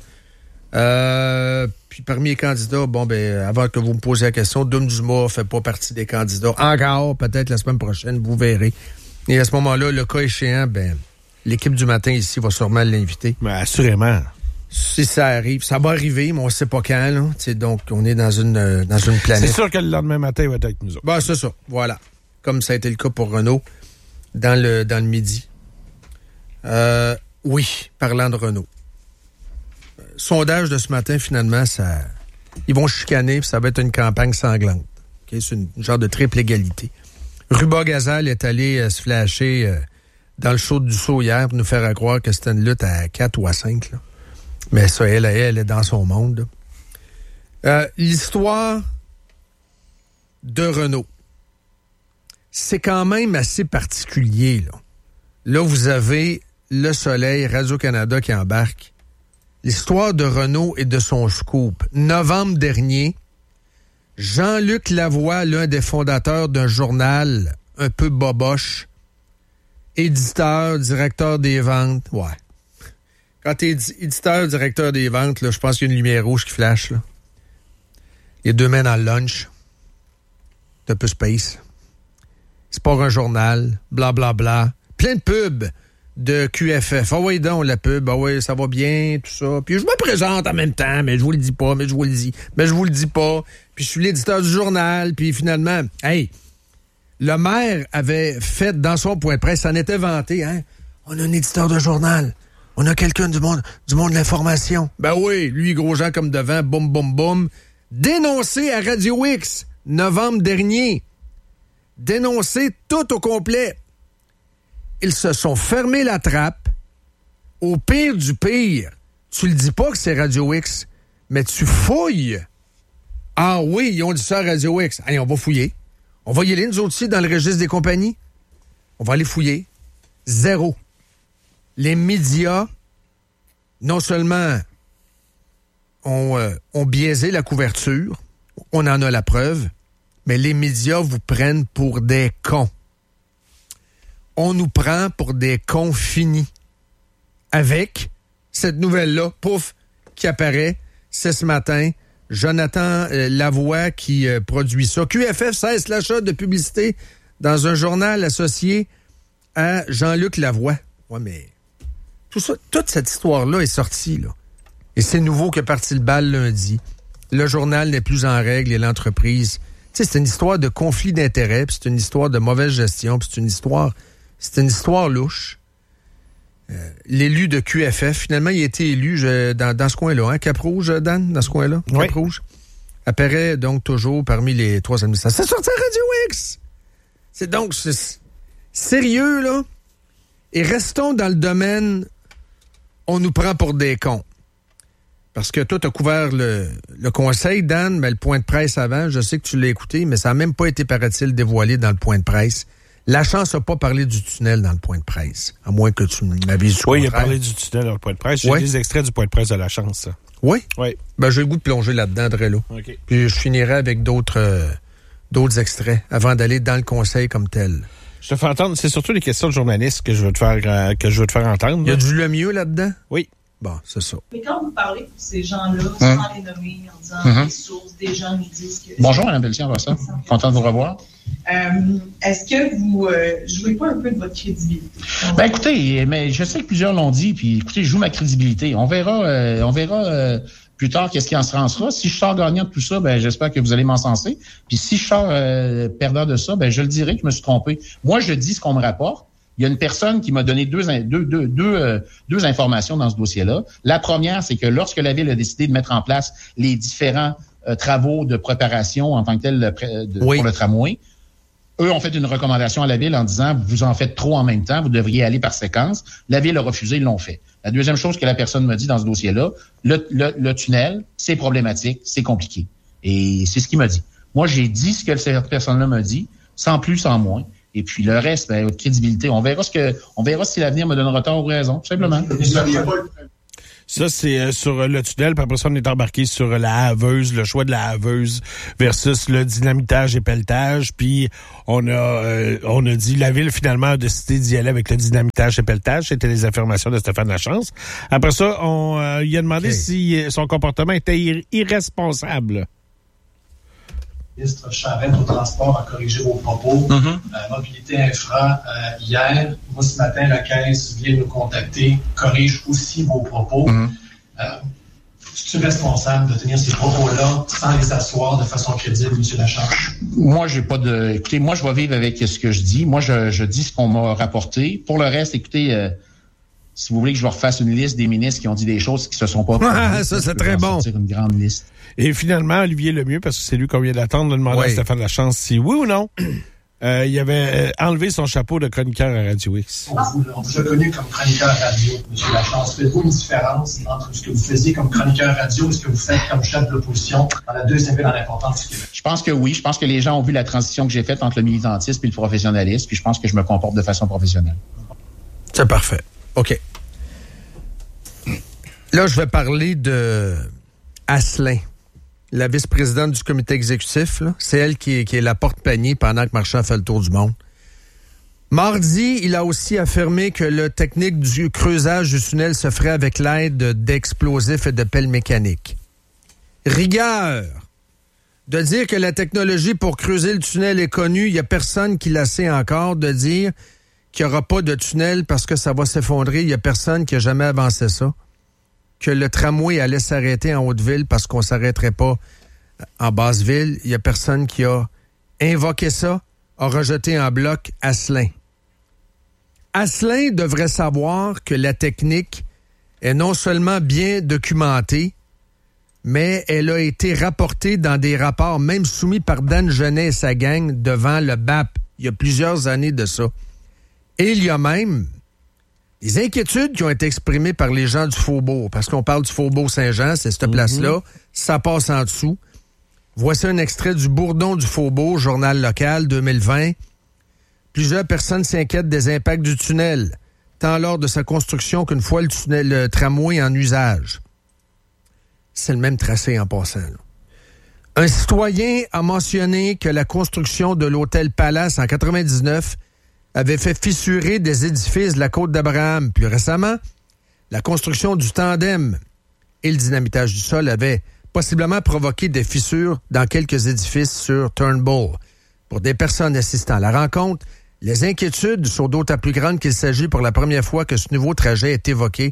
Puis parmi les candidats, avant que vous me posiez la question, Doom Dumas fait pas partie des candidats. Encore, peut-être la semaine prochaine, vous verrez. Et à ce moment-là, le cas échéant, l'équipe du matin ici va sûrement l'inviter. Mais assurément. Si ça arrive, ça va arriver, mais on ne sait pas quand. Là. Donc, on est dans une planète. C'est sûr que le lendemain matin, il va être avec nous autres. C'est ça, voilà. Comme ça a été le cas pour Renault dans le midi. Oui, parlant de Renault. Sondage de ce matin, finalement, ils vont chicaner, puis ça va être une campagne sanglante. Okay? C'est une genre de triple égalité. Ruba Gazal est allé se flasher dans le show du saut hier pour nous faire croire que c'était une lutte à 4 ou à 5. Là. Mais ça, elle est dans son monde. L'histoire de Renault, c'est quand même assez particulier. Là, vous avez Le Soleil, Radio-Canada qui embarque. L'histoire de Renault et de son scoop. Novembre dernier, Jean-Luc Lavoie, l'un des fondateurs d'un journal un peu boboche, éditeur, directeur des ventes. Ouais. Quand t'es éditeur, directeur des ventes, là, je pense qu'il y a une lumière rouge qui flash. Là. Il y a 2 mains dans le lunch. C'est un peu space. C'est pas un journal. Blablabla. Bla, bla. Plein de pubs de QFF. Ah oui, donc, la pub. Ah oui, ça va bien, tout ça. Puis je me présente en même temps, mais je vous le dis pas, mais je vous le dis. Mais je vous le dis pas. Puis je suis l'éditeur du journal. Puis finalement, le maire avait fait dans son point de presse, ça en était vanté, hein. On a un éditeur de journal. On a quelqu'un du monde de l'information. Ben oui, lui, gros Jean comme devant, boum, boum, boum. Dénoncé à Radio X, novembre dernier. Dénoncé tout au complet. Ils se sont fermés la trappe. Au pire du pire, tu le dis pas que c'est Radio X, mais tu fouilles. Ah oui, ils ont dit ça à Radio X. Allez, on va fouiller. On va y aller, nous autres aussi, dans le registre des compagnies. On va aller fouiller. 0. Les médias, non seulement ont biaisé la couverture, on en a la preuve, mais les médias vous prennent pour des cons. On nous prend pour des cons finis. Avec cette nouvelle-là, pouf, qui apparaît, c'est ce matin. Jonathan Lavoie qui produit ça. QFF cesse l'achat de publicité dans un journal associé à Jean-Luc Lavoie. Ouais, mais tout ça, toute cette histoire-là est sortie, là. Et c'est nouveau que parti le bal lundi. Le journal n'est plus en règle et l'entreprise... Tu sais, c'est une histoire de conflit d'intérêts, puis c'est une histoire de mauvaise gestion, puis c'est une histoire louche. L'élu de QFF, finalement, il a été élu dans ce coin-là, hein? Cap-Rouge, Dan, dans ce coin-là? Oui. Cap-Rouge. Apparaît donc toujours parmi les 3 administrateurs. C'est sorti à Radio X! C'est sérieux, là. Et restons dans le domaine, on nous prend pour des cons. Parce que toi, tu as couvert le conseil, Dan, mais le point de presse avant, je sais que tu l'as écouté, mais ça n'a même pas été, paraît-il, dévoilé dans le point de presse. La chance n'a pas parlé du tunnel dans le point de presse, à moins que tu m'avises du Oui, contraire. il a parlé du tunnel dans le point de presse. J'ai des extraits du point de presse de la chance, ça. Oui? Oui. Ben, j'ai le goût de plonger là-dedans, Drello. OK. Puis je finirai avec d'autres extraits avant d'aller dans le conseil comme tel. Je te fais entendre, c'est surtout les questions de journalistes que je veux te faire entendre. Il y a du Lemieux là-dedans? Oui. Bon, c'est ça. Mais quand vous parlez de ces gens-là, sans les nommer, en disant des sources, des gens nous disent que... Bonjour, Mme Pelletier, on va ça. Content de vous revoir. Est-ce que vous jouez pas un peu de votre crédibilité? Ben écoutez, mais je sais que plusieurs l'ont dit, puis écoutez, je joue ma crédibilité. On verra plus tard qu'est-ce qui en sera. Si je sors gagnant de tout ça, ben j'espère que vous allez m'encenser. Puis si je sors perdant de ça, ben je le dirai que je me suis trompé. Moi, je dis ce qu'on me rapporte. Il y a une personne qui m'a donné deux informations dans ce dossier-là. La première, c'est que lorsque la Ville a décidé de mettre en place les différents travaux de préparation en tant que tel pour le tramway, eux ont fait une recommandation à la Ville en disant « Vous en faites trop en même temps, vous devriez aller par séquence ». La Ville a refusé, ils l'ont fait. La deuxième chose que la personne m'a dit dans ce dossier-là, le tunnel, c'est problématique, c'est compliqué. Et c'est ce qu'il m'a dit. Moi, j'ai dit ce que cette personne-là m'a dit, sans plus, sans moins. Et puis le reste, ben, crédibilité. On verra si l'avenir me donnera tort ou raison, tout simplement. Ça, c'est sur le tunnel, puis après ça, on est embarqué sur la haveuse, le choix de la haveuse versus le dynamitage et pelletage. Puis on a dit, la ville finalement a décidé d'y aller avec le dynamitage et pelletage. C'était les affirmations de Stéphane Lachance. Après ça, on il a demandé si son comportement était irresponsable. Le ministre Charette au transport a corrigé vos propos. Mobilité Infra, hier, moi ce matin, la Caisse vient nous contacter, corrige aussi vos propos. Es-tu responsable de tenir ces propos-là sans les asseoir de façon crédible, M. Lachance? Moi, j'ai pas de... Écoutez, moi, je vais vivre avec ce que je dis. Moi, je dis ce qu'on m'a rapporté. Pour le reste, écoutez... si vous voulez que je vous refasse une liste des ministres qui ont dit des choses qui se sont pas produites, ça, c'est très bon. Une grande liste. Et finalement, Olivier Lemieux, parce que c'est lui qu'on vient d'attendre, de demander à Stéphane Lachance si oui ou non, il avait enlevé son chapeau de chroniqueur à Radio X. On vous a connu comme chroniqueur radio, M. Lachance. Faites-vous une différence entre ce que vous faisiez comme chroniqueur radio et ce que vous faites comme chef de l'opposition dans la deuxième ville en importance du Québec? Je pense que oui. Je pense que les gens ont vu la transition que j'ai faite entre le militantisme et le professionnalisme, puis je pense que je me comporte de façon professionnelle. C'est parfait. OK. Là, je vais parler de Asselin, la vice-présidente du comité exécutif. Là. C'est elle qui est la porte-panier pendant que Marchand fait le tour du monde. Mardi, il a aussi affirmé que la technique du creusage du tunnel se ferait avec l'aide d'explosifs et de pelles mécaniques. Rigueur! De dire que la technologie pour creuser le tunnel est connue, il n'y a personne qui la sait encore. De dire qu'il n'y aura pas de tunnel parce que ça va s'effondrer, il n'y a personne qui a jamais avancé ça. Que le tramway allait s'arrêter en Haute-Ville parce qu'on ne s'arrêterait pas en Basse-Ville. Il n'y a personne qui a invoqué ça, a rejeté en bloc Asselin. Asselin devrait savoir que la technique est non seulement bien documentée, mais elle a été rapportée dans des rapports, même soumis par Dan Genet et sa gang, devant le BAP. Il y a plusieurs années de ça. Et il y a même des inquiétudes qui ont été exprimées par les gens du Faubourg, parce qu'on parle du Faubourg Saint-Jean, c'est cette place-là, ça passe en dessous. Voici un extrait du Bourdon du Faubourg, journal local 2020. Plusieurs personnes s'inquiètent des impacts du tunnel, tant lors de sa construction qu'une fois le tramway en usage. C'est le même tracé en passant. Là. Un citoyen a mentionné que la construction de l'hôtel Palace en 99 avait fait fissurer des édifices de la Côte d'Abraham. Plus récemment, la construction du tandem et le dynamitage du sol avaient possiblement provoqué des fissures dans quelques édifices sur Turnbull. Pour des personnes assistant à la rencontre, les inquiétudes sont d'autant plus grandes qu'il s'agit pour la première fois que ce nouveau trajet est évoqué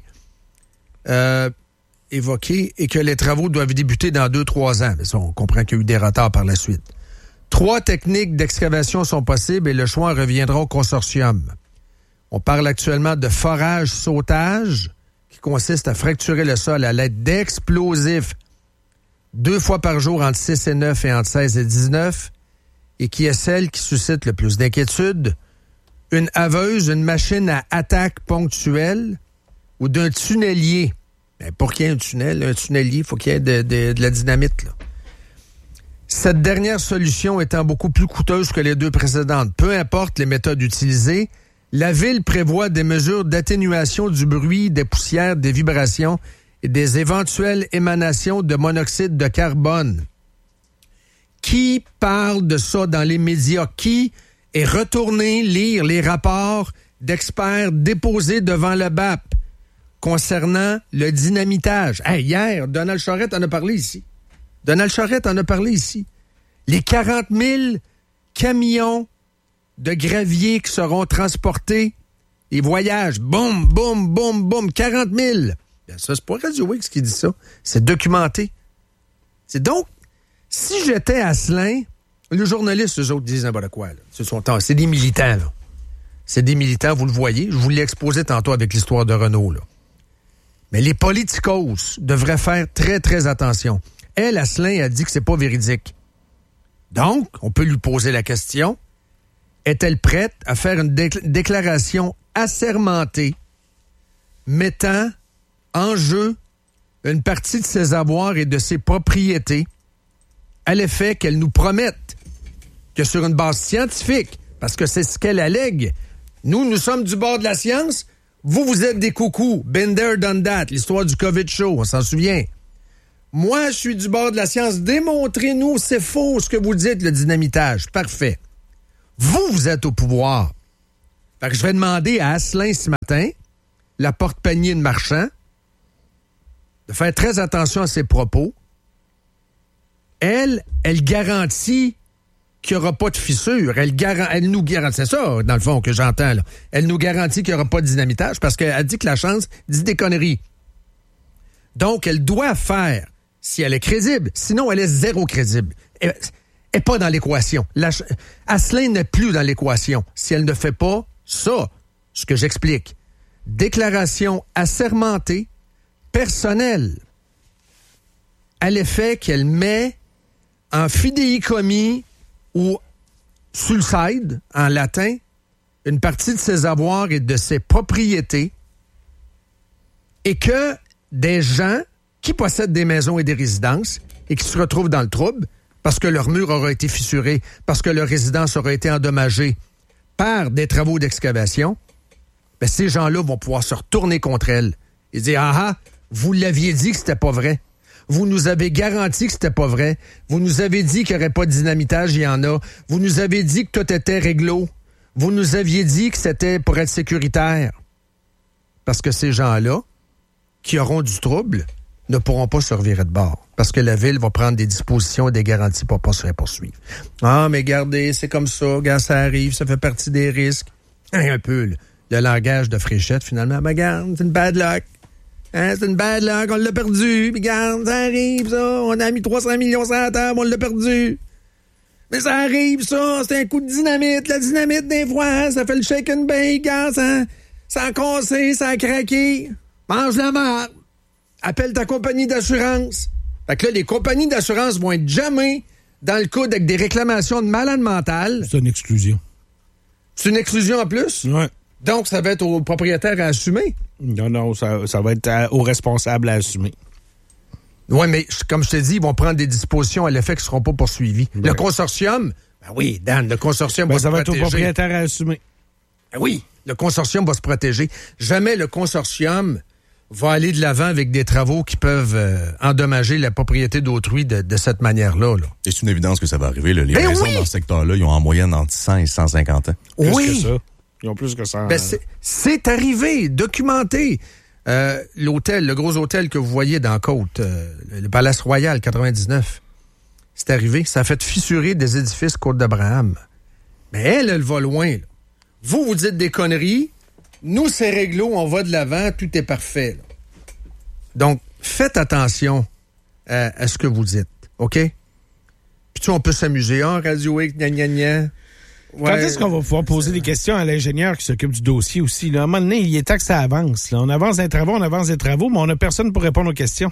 et que les travaux doivent débuter dans 2-3 ans. Mais ça, on comprend qu'il y a eu des retards par la suite. 3 techniques d'excavation sont possibles et le choix reviendra au consortium. On parle actuellement de forage-sautage, qui consiste à fracturer le sol à l'aide d'explosifs 2 fois par jour entre 6 et 9 et entre 16 et 19, et qui est celle qui suscite le plus d'inquiétude. Une haveuse, une machine à attaque ponctuelle ou d'un tunnelier. Ben, pour qu'il y ait un tunnelier, il faut qu'il y ait de la dynamite, là. Cette dernière solution étant beaucoup plus coûteuse que les 2 précédentes. Peu importe les méthodes utilisées, la Ville prévoit des mesures d'atténuation du bruit, des poussières, des vibrations et des éventuelles émanations de monoxyde de carbone. Qui parle de ça dans les médias? Qui est retourné lire les rapports d'experts déposés devant le BAP concernant le dynamitage? Hey, hier, Donald Charette en a parlé ici. Les 40 000 camions de gravier qui seront transportés, les voyages, boum, boum, boum, boum, 40 000. Bien, ça, c'est pas Radio X qui dit ça. C'est documenté. C'est donc, si j'étais Asselin, les journalistes, eux autres, disent n'importe quoi. Là. C'est des militants, là. C'est des militants, vous le voyez. Je vous l'ai exposé tantôt avec l'histoire de Renault, là. Mais les politicos devraient faire très, très attention. Elle, Asselin, a dit que c'est pas véridique. Donc, on peut lui poser la question, est-elle prête à faire une déclaration assermentée mettant en jeu une partie de ses avoirs et de ses propriétés à l'effet qu'elle nous promette que sur une base scientifique, parce que c'est ce qu'elle allègue. Nous sommes du bord de la science. Vous êtes des coucous. Been there, done that. L'histoire du COVID show, on s'en souvient. Moi, je suis du bord de la science. Démontrez-nous, c'est faux ce que vous dites, le dynamitage. Parfait. Vous êtes au pouvoir. Fait que je vais demander à Asselin ce matin, la porte-panier de Marchand, de faire très attention à ses propos. Elle garantit qu'il n'y aura pas de fissure. Elle nous garantit, c'est ça, dans le fond, que j'entends, là. Elle nous garantit qu'il n'y aura pas de dynamitage parce qu'elle dit que la chance dit des conneries. Donc, elle doit faire, si elle est crédible, sinon elle est zéro crédible. Elle n'est pas dans l'équation. Asselin n'est plus dans l'équation. Si elle ne fait pas ça, ce que j'explique, déclaration assermentée, personnelle, à l'effet qu'elle met en fidéicommis ou sulcide, en latin, une partie de ses avoirs et de ses propriétés, et que des gens qui possèdent des maisons et des résidences et qui se retrouvent dans le trouble parce que leur mur aura été fissuré, parce que leur résidence aura été endommagée par des travaux d'excavation, ben ces gens-là vont pouvoir se retourner contre elle et dire « Ah, vous l'aviez dit que c'était pas vrai. Vous nous avez garanti que c'était pas vrai. Vous nous avez dit qu'il n'y aurait pas de dynamitage, il y en a. Vous nous avez dit que tout était réglo. Vous nous aviez dit que c'était pour être sécuritaire. » Parce que ces gens-là, qui auront du trouble, ne pourront pas se revirer de bord. Parce que la Ville va prendre des dispositions et des garanties pour pas se faire poursuivre. Ah, mais regardez, c'est comme ça, regarde, ça arrive, ça fait partie des risques. Un peu, le langage de Fréchette, finalement. Mais regarde, c'est une bad luck. Hein, c'est une bad luck, on l'a perdu. Puis regarde, ça arrive, ça. On a mis 300 millions sur la table, on l'a perdu. Mais ça arrive, ça. C'est un coup de dynamite. La dynamite, des fois, ça fait le shake and bake. Hein, ça a cassé, ça a craqué. Mange la marde. Appelle ta compagnie d'assurance. Fait que là, les compagnies d'assurance vont être jamais dans le coude avec des réclamations de malade mental. C'est une exclusion. C'est une exclusion en plus? Oui. Donc, ça va être au propriétaire à assumer? Non, ça va être aux responsables à assumer. Oui, mais comme je te dis, ils vont prendre des dispositions à l'effet qu'ils ne seront pas poursuivis. Le consortium, ben oui, Dan, le consortium va se protéger. Ça va être au propriétaire à assumer. Ben oui, le consortium va se protéger. Jamais le consortium va aller de l'avant avec des travaux qui peuvent endommager la propriété d'autrui de cette manière-là. Là. Et c'est une évidence que ça va arriver. Là. Les maisons dans ce secteur-là, ils ont en moyenne entre 100 et 150 ans. Plus que ça. Ils ont plus que ça. Ben c'est arrivé, documenté. Le gros hôtel que vous voyez dans Côte, le Palace Royal 99, c'est arrivé. Ça a fait fissurer des édifices Côte d'Abraham. Mais elle va loin. Là. Vous dites des conneries. Nous, c'est réglo, on va de l'avant, tout est parfait. Là. Donc, faites attention à ce que vous dites, OK? Puis tu on peut s'amuser. Radio X, gna gna gna. Ouais. Quand est-ce qu'on va pouvoir poser des questions à l'ingénieur qui s'occupe du dossier aussi? Là? À un moment donné, il est temps que ça avance. Là. On avance des travaux, mais on n'a personne pour répondre aux questions.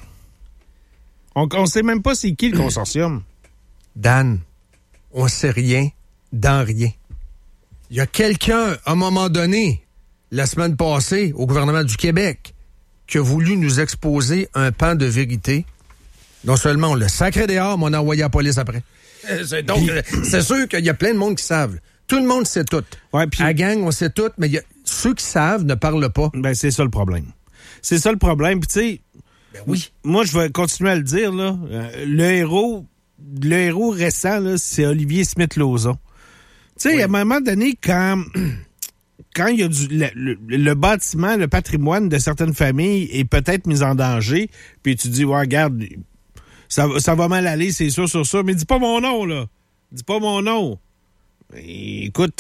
On ne sait même pas c'est qui le consortium. Dan, on sait rien dans rien. Il y a quelqu'un, à un moment donné, la semaine passée, au gouvernement du Québec, qui a voulu nous exposer un pan de vérité. Non seulement on le sacré dehors, mais on a envoyé la police après. Donc, c'est sûr qu'il y a plein de monde qui savent. Tout le monde sait tout. Ouais, puis... À la gang, on sait tout, mais ceux qui savent ne parlent pas. Ben, c'est ça le problème. C'est ça le problème. Puis, tu sais, ben oui. Moi, je vais continuer à le dire, là. Le héros récent, là, c'est Olivier Smith-Lauzon. Tu sais, à un moment donné, quand il y a le bâtiment, le patrimoine de certaines familles est peut-être mis en danger, puis tu dis, ouais, regarde, ça va mal aller, c'est sûr, sur ça, mais dis pas mon nom, là. Dis pas mon nom. Écoute,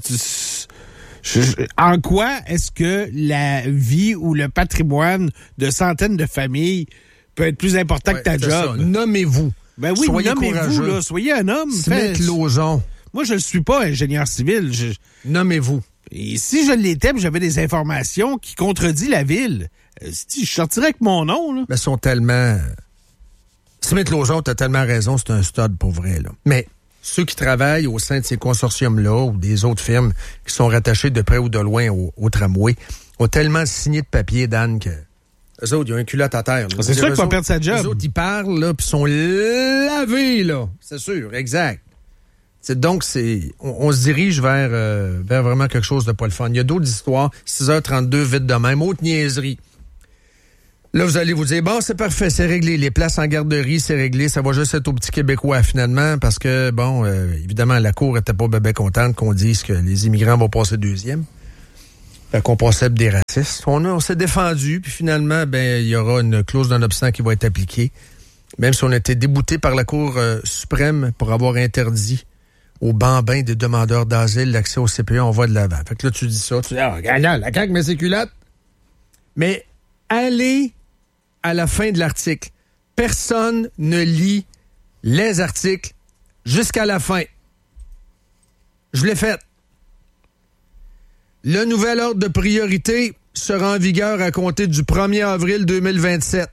en quoi est-ce que la vie ou le patrimoine de centaines de familles peut être plus important que ta job? Ça. Nommez-vous. Ben oui, nommez-vous, là. Soyez un homme. Smith-Lauzon. Moi, je ne suis pas ingénieur civil. Nommez-vous. Et si je l'étais, j'avais des informations qui contredisent la ville, je sortirais avec mon nom, là. Mais ils sont tellement... Smith-Lauzon, t'as tellement raison, c'est un stud pour vrai, là. Mais ceux qui travaillent au sein de ces consortiums-là ou des autres firmes qui sont rattachées de près ou de loin au tramway ont tellement signé de papier, Dan, que eux autres, ils ont un culotte à terre. Là. C'est sûr qu'ils vont perdre sa job. Les autres, ils parlent, là, puis sont lavés, là. C'est sûr, exact. Donc, on se dirige vers vraiment quelque chose de pas le fun. Il y a d'autres histoires. 6h32, vite de même. Autre niaiserie. Là, vous allez vous dire, bon, c'est parfait, c'est réglé. Les places en garderie, c'est réglé. Ça va juste être aux petits Québécois, finalement, parce que, bon, évidemment, la Cour était pas bébé contente qu'on dise que les immigrants vont passer deuxième. Fait qu'on procède des racistes. On s'est défendu, puis finalement, il y aura une clause d'un obstant qui va être appliquée. Même si on a été débouté par la Cour suprême pour avoir interdit aux bambins des demandeurs d'asile l'accès au CPE, on va de l'avant. Fait que là, tu dis ça, tu dis, regarde, la CAQ met ses culottes. Mais allez à la fin de l'article. Personne ne lit les articles jusqu'à la fin. Je l'ai fait. Le nouvel ordre de priorité sera en vigueur à compter du 1er avril 2027.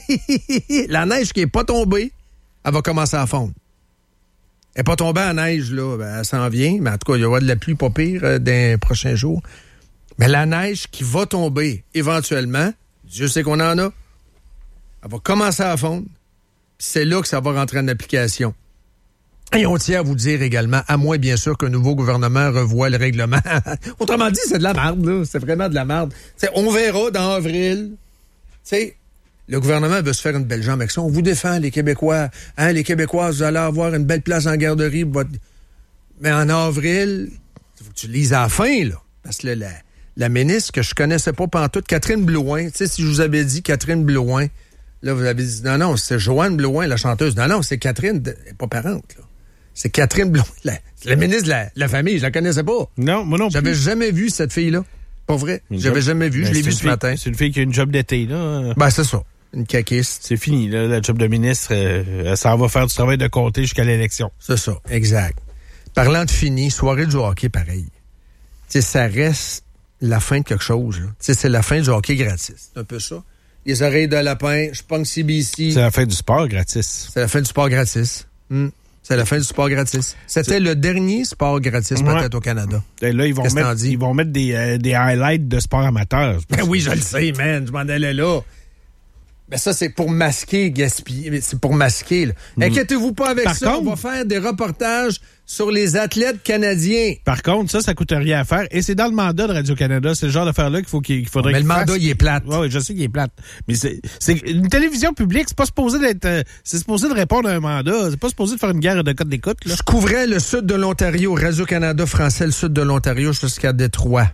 La neige qui n'est pas tombée, elle va commencer à fondre. Elle n'est pas tombée en neige, là, elle s'en vient, mais en tout cas, il y aura de la pluie pas pire dans les prochains jours. Mais la neige qui va tomber éventuellement, Dieu sait qu'on en a, elle va commencer à fondre, puis c'est là que ça va rentrer en application. Et on tient à vous dire également, à moins bien sûr qu'un nouveau gouvernement revoie le règlement. Autrement dit, c'est de la merde, là. C'est vraiment de la merde. T'sais, on verra dans avril. T'sais, le gouvernement veut se faire une belle jambe avec ça. On vous défend, les Québécois. Hein, les Québécois, vous allez avoir une belle place en garderie. Mais en avril, il faut que tu lises à la fin, là. Parce que là, la ministre que je connaissais pas pantoute, Catherine Blouin, tu sais, si je vous avais dit Catherine Blouin, là, vous avez dit, non, c'est Joanne Blouin, la chanteuse. Non, c'est Catherine, elle n'est pas parente, là. C'est Catherine Blouin, la ministre de la famille, je la connaissais pas. Non, moi non plus. J'avais jamais vu cette fille-là. Pas vrai. J'avais jamais vu, je l'ai vue ce matin. C'est une fille qui a une job d'été, là. Ben, c'est ça. Une caquiste. C'est fini, là, la job de ministre. Ça va faire du travail de comté jusqu'à l'élection. C'est ça, exact. Parlant de fini, soirée du hockey, pareil. Tu sais, ça reste la fin de quelque chose, là. Tu sais, c'est la fin du hockey gratis. C'est un peu ça. Les oreilles de lapin, je pogne CBC. C'est la fin du sport gratis. C'est la fin du sport gratis. C'est la fin du sport gratis. C'était le dernier sport gratis peut-être au Canada. Et là, ils vont mettre des highlights de sport amateur. Ben oui, je le sais, man. Je m'en allais là. Ben ça, c'est pour masquer, gaspiller. C'est pour masquer, là. Inquiétez-vous pas avec ça. On va faire des reportages sur les athlètes canadiens. Par contre, ça coûte rien à faire. Et c'est dans le mandat de Radio-Canada. C'est le genre d'affaire-là qu'il faudrait mais le mandat, il est plate. Oui, je sais qu'il est plate. Mais c'est une télévision publique, c'est pas supposé d'être... c'est supposé de répondre à un mandat. C'est pas supposé de faire une guerre de code d'écoute, là. Je couvrais le sud de l'Ontario. Radio-Canada français, le sud de l'Ontario jusqu'à Détroit.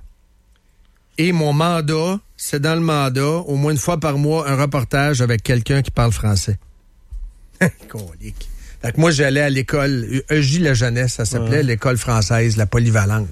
Et mon mandat, c'est dans le mandat, au moins une fois par mois, un reportage avec quelqu'un qui parle français. Colique. Fait que moi, j'allais à l'école, EJ La Jeunesse, ça s'appelait, l'école française, la polyvalente.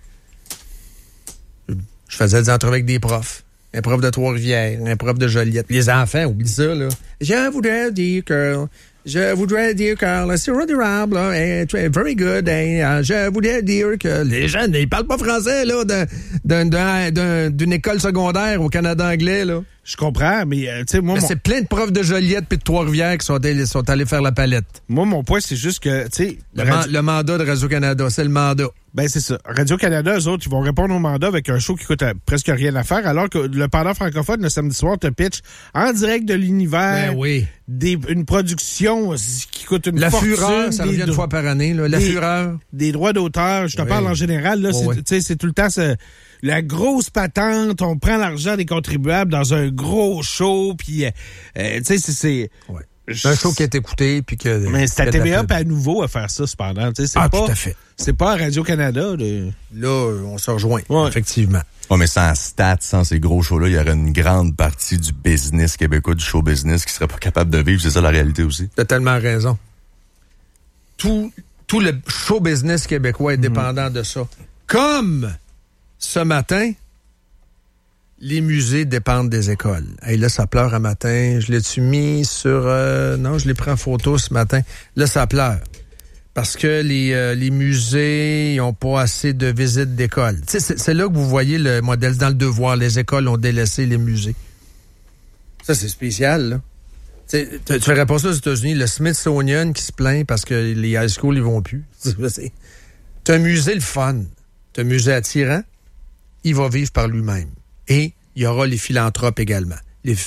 Je faisais des entrevues avec des profs. Un prof de Trois-Rivières, un prof de Joliette. Les enfants, oublie ça, là. Je voudrais dire que c'est redorable, very good. Je voudrais dire que les jeunes, ils parlent pas français, là, d'une école secondaire au Canada anglais, là. Je comprends, mais tu sais, moi... c'est plein de profs de Joliette puis de Trois-Rivières qui sont allés faire la palette. Moi, mon point, c'est juste que, tu sais... Le mandat de Radio-Canada, c'est le mandat. Ben, c'est ça. Radio-Canada, eux autres, ils vont répondre au mandat avec un show qui coûte presque rien à faire, alors que le pendant francophone, le samedi soir, te pitch en direct de l'univers. Ben oui. Une production qui coûte une fortune. La Fureur, ça revient une fois par année, là. La Fureur. Des droits d'auteur, je te parle en général, là. C'est tout le temps la grosse patente, on prend l'argent des contribuables dans un gros show, puis, tu sais, c'est... Ouais. C'est un show qui est écouté, puis que... Mais c'est à TVA à nouveau à faire ça, cependant. Tu sais, tout à fait. C'est pas à Radio-Canada. Là, on se rejoint, effectivement. Oh, mais sans stats, sans ces gros shows-là, il y aurait une grande partie du business québécois, du show business, qui serait pas capable de vivre. C'est ça la réalité aussi. T'as tellement raison. Tout le show business québécois est dépendant de ça. Comme ce matin, les musées dépendent des écoles. Hey, là, ça pleure un matin. Je l'ai-tu mis sur... non, je l'ai pris en photo ce matin. Là, ça pleure. Parce que les musées n'ont pas assez de visites d'école. C'est là que vous voyez le modèle. Dans le Devoir, les écoles ont délaissé les musées. Ça, c'est spécial, là. Tu verrais pas ça aux États-Unis. Le Smithsonian qui se plaint parce que les high schools, ils vont plus. T'as un musée le fun. T'as un musée attirant. Il va vivre par lui-même. Et il y aura les philanthropes également.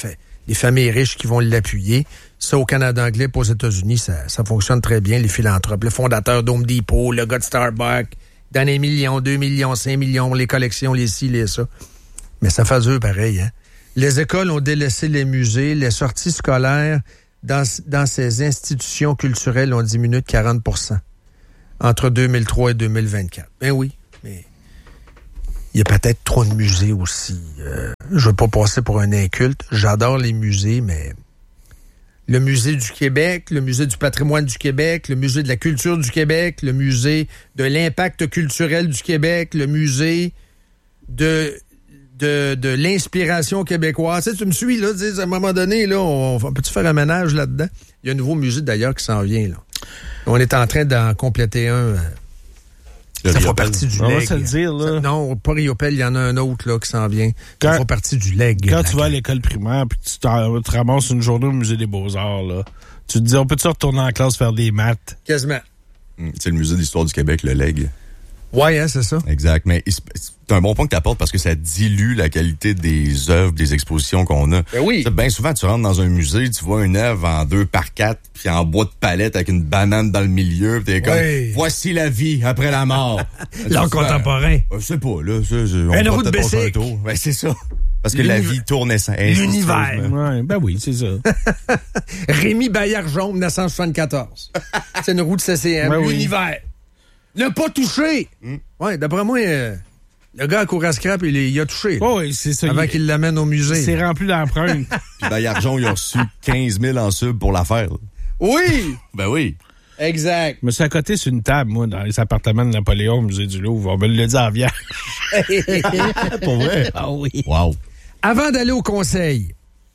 des familles riches qui vont l'appuyer. Ça, au Canada anglais, pas aux États-Unis, ça fonctionne très bien. Les philanthropes, le fondateur d'Home Depot, le gars de Starbucks, donne 1 million, 2 millions, 5 millions, les collections, les ci, les ça. Mais ça fait eux pareil, hein. Les écoles ont délaissé les musées, les sorties scolaires dans ces institutions culturelles ont diminué de 40% entre 2003 et 2024. Ben oui, mais il y a peut-être trop de musées aussi. Je veux pas passer pour un inculte. J'adore les musées, mais le Musée du Québec, le Musée du patrimoine du Québec, le Musée de la culture du Québec, le Musée de l'impact culturel du Québec, le Musée de l'inspiration québécoise. Tu sais, tu me suis, là, à un moment donné, là, on peut-tu faire un ménage là-dedans? Il y a un nouveau musée, d'ailleurs, qui s'en vient, là. On est en train d'en compléter un. Ça fait partie du On leg. va se le dire, là. Non, pas Riopel, il y en a un autre, là, qui s'en vient. Ça fait partie du leg. Quand tu vas à l'école primaire, puis tu te ramasses une journée au Musée des Beaux-Arts, là, tu te dis, on peut-tu retourner en classe faire des maths? Quasiment. C'est le Musée d'histoire du Québec, le leg. Ouais, hein, c'est ça. Exact. Mais c'est un bon point que tu apportes parce que ça dilue la qualité des œuvres, des expositions qu'on a. Ben oui. Bien souvent, tu rentres dans un musée, tu vois une œuvre en 2x4, puis en bois de palette avec une banane dans le milieu, puis t'es comme, voici la vie après la mort. L'art contemporain. Je sais pas, là. Une roue de Bessic. Ben, c'est ça. Parce que la vie tourne l'univers. Ouais, ben oui, c'est ça. Rémi Bayard-Jean, 1974. C'est une roue de CCM. Ben oui. L'univers. Ne pas toucher! Ouais, d'après moi, le gars à cour à scrap, il a touché. Oh, oui, c'est ça. Avant qu'il l'amène au musée. C'est rempli d'empreintes. Puis Bayard-Jean, il a reçu 15 000 en sub pour l'affaire. Oui! Ben oui. Exact. Je me suis à côté sur une table, moi, dans les appartements de Napoléon au musée du Louvre. On me l'a dit en vierge. Pour vrai? Ah oui. Wow. Avant d'aller au conseil,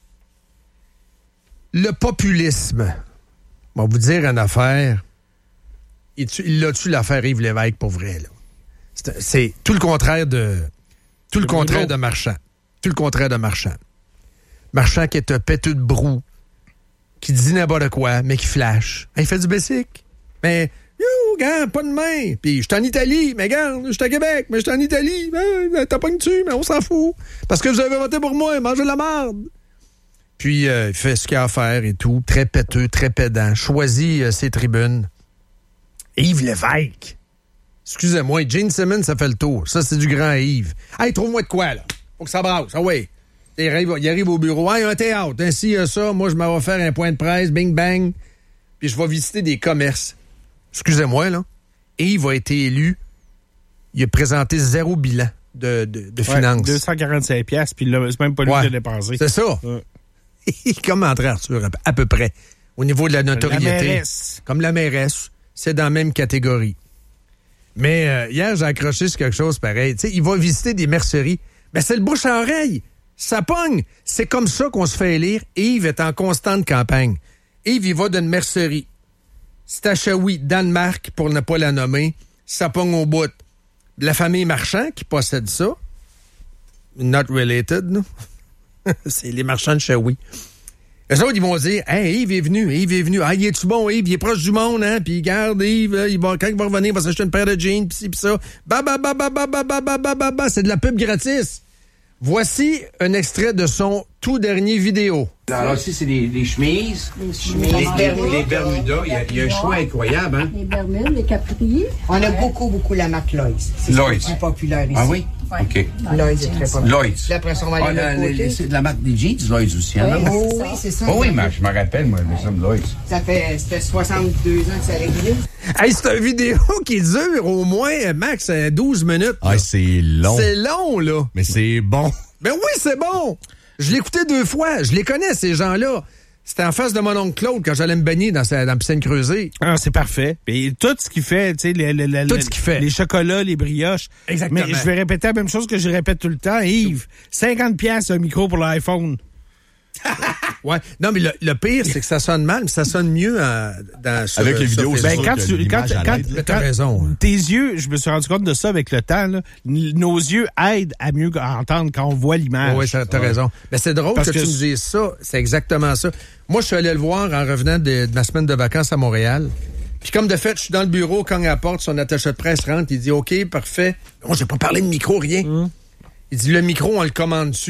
le populisme. On va vous dire une affaire. Il l'a-tu l'affaire Yves Lévesque pour vrai, là? C'est tout le contraire de Marchand. Tout le contraire de Marchand. Marchand qui est un péteux de brou, qui dit n'importe quoi, mais qui flash. Il fait du basic. Mais, gars, pas de main. Puis, je suis en Italie, mais regarde, je suis à Québec, mais je suis en Italie. T'as pas une dessus, mais on s'en fout. Parce que vous avez voté pour moi, mangez de la marde. Puis, il fait ce qu'il a à faire et tout. Très péteux, très pédant. Choisit ses tribunes. Yves Lévesque. Excusez-moi, Gene Simmons, ça fait le tour. Ça, c'est du grand Yves. Hey, trouve-moi de quoi, là? Faut que ça brasse. Ah oui. Il arrive au bureau. Hey, un théâtre. Ainsi, ça, moi, je m'en vais faire un point de presse, bing, bang. Puis je vais visiter des commerces. Excusez-moi, là. Yves a été élu. Il a présenté 0 bilan de finances. 245 piastres, puis c'est même pas lui qui l'a dépensé. C'est ça. Comme André Arthur, à peu près. Au niveau de la notoriété. La mairesse. Comme la mairesse. C'est dans la même catégorie. Mais hier, j'ai accroché sur quelque chose pareil. Tu sais, il va visiter des merceries. Ben, c'est le bouche à oreille. Ça pogne. C'est comme ça qu'on se fait élire. Yves est en constante campagne. Yves, il va d'une mercerie. C'est à Shawi, Danemark, pour ne pas la nommer. Ça pogne au bout. La famille Marchand qui possède ça. Not related, non? C'est les marchands de Shawi. Eux autres, ils vont dire, hey, Yves est venu. Ah, il est-tu bon, Yves? Il est proche du monde, hein? Puis, garde, Yves, quand il va revenir, il va s'acheter une paire de jeans, pis ci, pis ça. C'est de la pub gratis. Voici un extrait de son tout dernier vidéo. Alors, ici, c'est des chemises. Les Bermudas. Il y a un choix incroyable, hein? Les Bermudes, les Capri. On a beaucoup la marque Lloyds. C'est plus populaire ici. Ah oui? OK. Lloyds est très populaire. Lloyds. Puis après, on va aller c'est de la marque des jeans, Lloyds aussi, hein? Oui, c'est ça. Oh oui, mais je me rappelle, moi, je me sommes Lloyds. Ça fait 62 ans que ça régulier. Hey, c'est une vidéo qui dure au moins, max, 12 minutes. Ah, c'est long. C'est long, là. Mais c'est bon. Ben oui, c'est bon. Je l'ai écouté 2 fois. Je les connais, ces gens-là. C'était en face de mon oncle Claude quand j'allais me baigner dans la piscine creusée. Ah, c'est parfait. Et tout ce qu'il fait, tu sais, tout ce qu'il fait. Les chocolats, les brioches. Exactement. Mais je vais répéter la même chose que je répète tout le temps. Yves, 50 piastres un micro pour l'iPhone. Ouais. Non, mais le pire, c'est que ça sonne mal, mais ça sonne mieux avec les vidéos. Ben, quand t'as raison. Tes yeux, je me suis rendu compte de ça avec le temps, là, nos yeux aident à mieux entendre quand on voit l'image. Oui, t'as raison. Mais c'est drôle que tu me dises ça. C'est exactement ça. Moi, je suis allé le voir en revenant de ma semaine de vacances à Montréal. Puis comme de fait, je suis dans le bureau, cogne à la porte, son attaché de presse rentre, il dit « OK, parfait. » Moi, j'ai pas parlé de micro, rien. Il dit « Le micro, on le commande dessus. »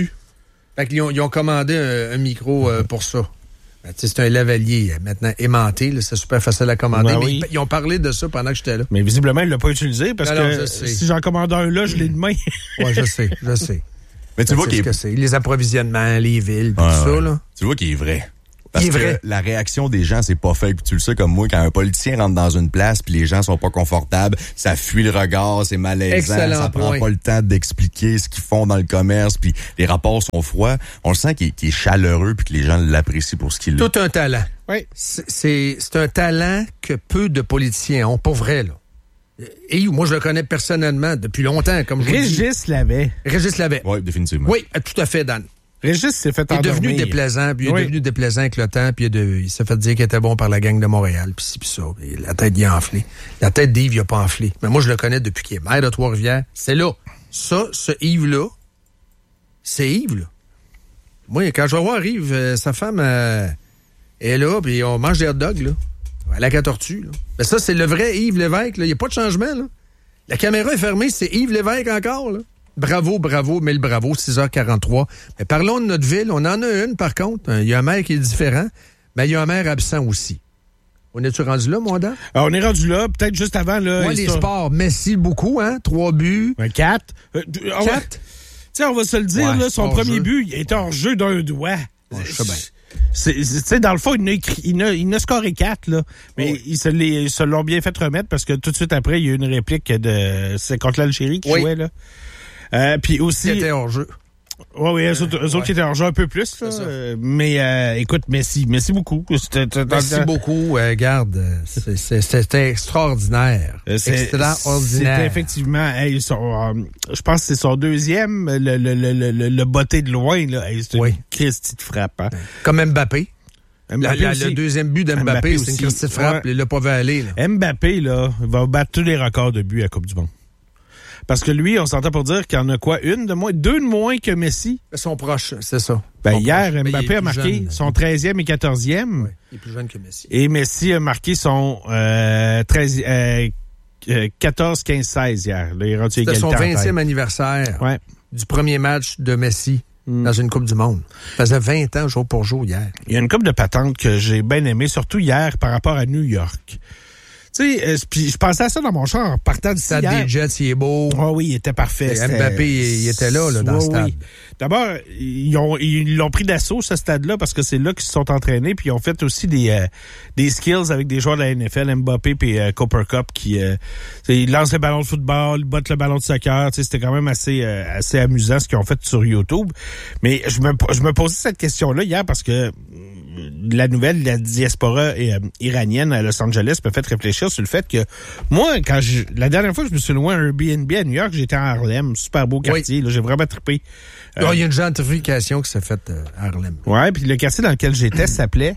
Fait qu'ils ont commandé un micro pour ça. Ben, c'est un lavalier maintenant aimanté. Là, c'est super facile à commander. Mais ils ont parlé de ça pendant que j'étais là. Mais visiblement, il ne l'a pas utilisé parce que si j'en commande un là, je l'ai demain. Oui, je sais. Mais tu vois qu'il est... Les approvisionnements, les villes, tout ça. Là. Tu vois qu'il est vrai. Parce que la réaction des gens, c'est pas fait. Puis tu le sais comme moi, quand un politicien rentre dans une place puis les gens sont pas confortables, ça fuit le regard, c'est malaisant, ça prend pas le temps d'expliquer ce qu'ils font dans le commerce, puis les rapports sont froids. On le sent qu'il est chaleureux puis que les gens l'apprécient pour ce qu'il est. Tout un talent. Oui. C'est un talent que peu de politiciens ont, pas vrai, là. Et moi, je le connais personnellement depuis longtemps, comme je vous dis. Régis l'avait. Oui, définitivement. Oui, tout à fait, Dan. Régis s'est fait endormir. Il est devenu déplaisant, puis il est devenu déplaisant avec le temps, puis il s'est fait dire qu'il était bon par la gang de Montréal, puis ci, puis ça. Puis la tête y a enflé. La tête d'Yves, il a pas enflé. Mais moi, je le connais depuis qu'il est maire de Trois-Rivières. C'est là. Ça, ce Yves-là, c'est Yves, là. Moi, quand je vais voir Yves, sa femme est là, puis on mange des hot dogs, là. À la tortue, là. Mais ça, c'est le vrai Yves Lévesque, là. Il n'y a pas de changement, là. La caméra est fermée, c'est Yves Lévesque encore, là. Bravo, mille bravo, 6h43. Mais parlons de notre ville. On en a une, par contre. Il y a un maire qui est différent, mais il y a un maire absent aussi. On est-tu rendu là, mon Dan? On est rendu là, peut-être juste avant. Là, les sports. Messi, beaucoup, hein? 3 buts. 4. 4? Tiens, on va se le dire, là, son premier but, il était hors jeu d'un doigt. Ouais, je sais bien. C'est dans le fond, il a scoré 4, là. Mais ils se l'ont bien fait remettre parce que tout de suite après, il y a eu une réplique c'est contre l'Algérie qui jouait, là. Puis aussi. Qui était hors jeu. Oui, eux autres qui étaient hors jeu un peu plus, là. Mais écoute, merci beaucoup. Merci beaucoup. Garde, c'était extraordinaire. C'était effectivement, je pense que c'est son deuxième, le botté de loin, là. C'est une Christie de frappe. Hein. Comme Mbappé. Le deuxième but d'Mbappé, c'est une Christie de frappe. Il l'a pas vu aller. Là. Mbappé, là, va battre tous les records de buts à la Coupe du Monde. Parce que lui, on s'entend pour dire qu'il y en a quoi? 2 de moins que Messi? Ils sont proches, c'est ça. Hier, Mbappé a marqué son 13e et 14e. Oui, il est plus jeune que Messi. Et Messi a marqué son 14, 15, 16 hier. Là, il est rendu C'était son 20e anniversaire du premier match de Messi dans une Coupe du Monde. Ça faisait 20 ans jour pour jour hier. Il y a une coupe de patentes que j'ai bien aimée, surtout hier par rapport à New York. Tu sais, puis je pensais à ça dans mon char en partant du stade. Le stade des Jets, il est beau. Oh oui, il était parfait. Mbappé, il était là dans le stade. Oui. D'abord, ils l'ont pris d'assaut, ce stade-là, parce que c'est là qu'ils se sont entraînés, puis ils ont fait aussi des skills avec des joueurs de la NFL, Mbappé et Cooper Cup, qui ils lancent le ballon de football, ils bottent le ballon de soccer. C'était quand même assez amusant ce qu'ils ont fait sur YouTube. Mais je me posais cette question-là hier parce que la nouvelle, la diaspora iranienne à Los Angeles me fait réfléchir sur le fait que moi, la dernière fois que je me suis loué un Airbnb à New York, j'étais à Harlem, super beau quartier, là, j'ai vraiment trippé. Il y a une gentrification qui s'est faite à Harlem. Ouais, puis le quartier dans lequel j'étais s'appelait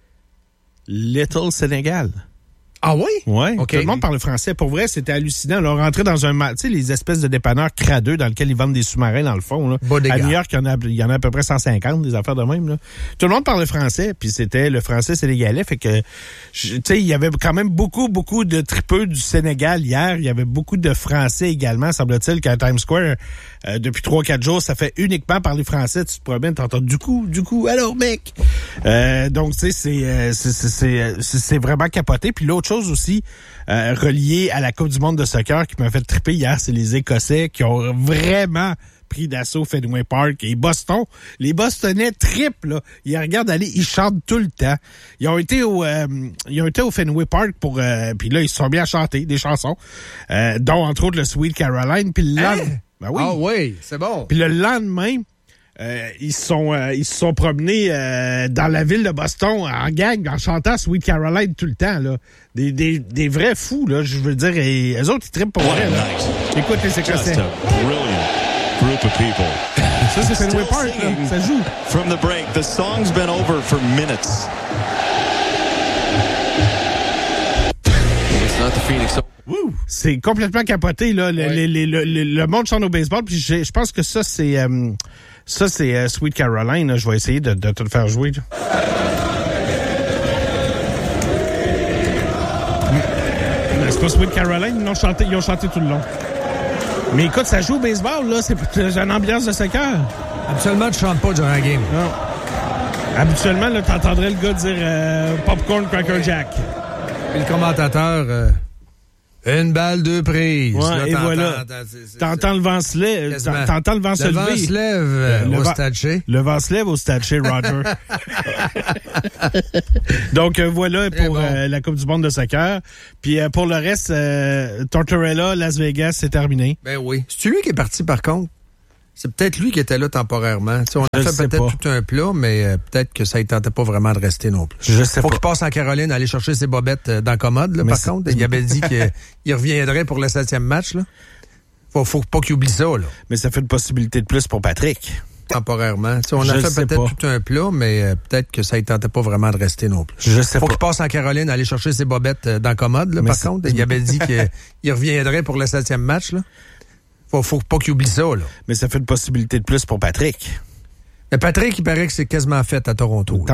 Little Sénégal. Ah oui? Oui, okay. Tout le monde parle français. Pour vrai, c'était hallucinant. Là, on rentrait dans tu sais, les espèces de dépanneurs cradeux dans lesquels ils vendent des sous-marins dans le fond. Là. À New York, il y en a à peu près 150, des affaires de même. Là. Tout le monde parlait français, puis c'était le français sénégalais. Fait que, tu sais, il y avait quand même beaucoup de tripeux du Sénégal hier. Il y avait beaucoup de Français également. Semble-t-il qu'à Times Square, depuis 3-4 jours, ça fait uniquement parler français. Tu te promènes, t'entends du coup, alors mec. Donc, tu sais, c'est vraiment capoté. Puis l'autre chose aussi, reliée à la Coupe du monde de soccer qui m'a fait triper hier, c'est les Écossais qui ont vraiment pris d'assaut Fenway Park. Et Boston, les Bostonnais trippent, là. Ils regardent aller, ils chantent tout le temps. Ils ont été au Fenway Park pour, puis là, ils se sont bien à chanter des chansons, dont entre autres le Sweet Caroline. Puis le lendemain, ben oui. Ah oui, c'est bon. Puis le lendemain, ils se sont promenés dans la ville de Boston en gang en chantant Sweet Caroline tout le temps, là. Des vrais fous, là, je veux dire, et eux autres, ils trippent pour vrai, là. Écoute les Écossais. Group of people. Ça, c'est Fenway Park, là. Ça joue. From the break, the song's been over for minutes. It's not the Phoenix. C'est complètement capoté, là. Le monde chante au baseball, puis je pense que ça, c'est Sweet Caroline, là. Je vais essayer de te le faire jouer, là. C'est pas Sweet Caroline, ils ont chanté tout le long. Mais écoute, ça joue au baseball, là. C'est une ambiance de soccer. Absolument, tu chantes pas durant la game. Non. Habituellement, là, t'entendrais le gars dire Popcorn Cracker Jack. Et le commentateur... Une balle, 2 prises. Ouais, là, et voilà. T'entends le vent se lever. T'entends le vent se lever. Le vent se lève au Stade Chez. Le vent se lève au Stade Chez, Roger. Donc, voilà pour la Coupe du monde de soccer. Puis, pour le reste, Tortorella, Las Vegas, c'est terminé. Ben oui. C'est lui qui est parti, par contre? C'est peut-être lui qui était là temporairement. T'sais, on a fait peut-être tout un plat, mais peut-être que ça ne tentait pas vraiment de rester non plus. Je sais Faut qu'il passe en Caroline, aller chercher ses bobettes dans la commode, là, par contre. Il avait dit qu'il reviendrait pour le 7e match. Là. Faut pas qu'il oublie ça. Là. Mais ça fait une possibilité de plus pour Patrick. Temporairement. T'sais, on a fait peut-être tout un plat, mais peut-être que ça ne tentait pas vraiment de rester non plus. Faut qu'il passe en Caroline, aller chercher ses bobettes dans la commode, là, par contre. Il avait dit qu'il reviendrait pour le 7e match. Là. Faut pas qu'il oublie ça, là. Mais ça fait une possibilité de plus pour Patrick. Mais Patrick, il paraît que c'est quasiment fait à Toronto.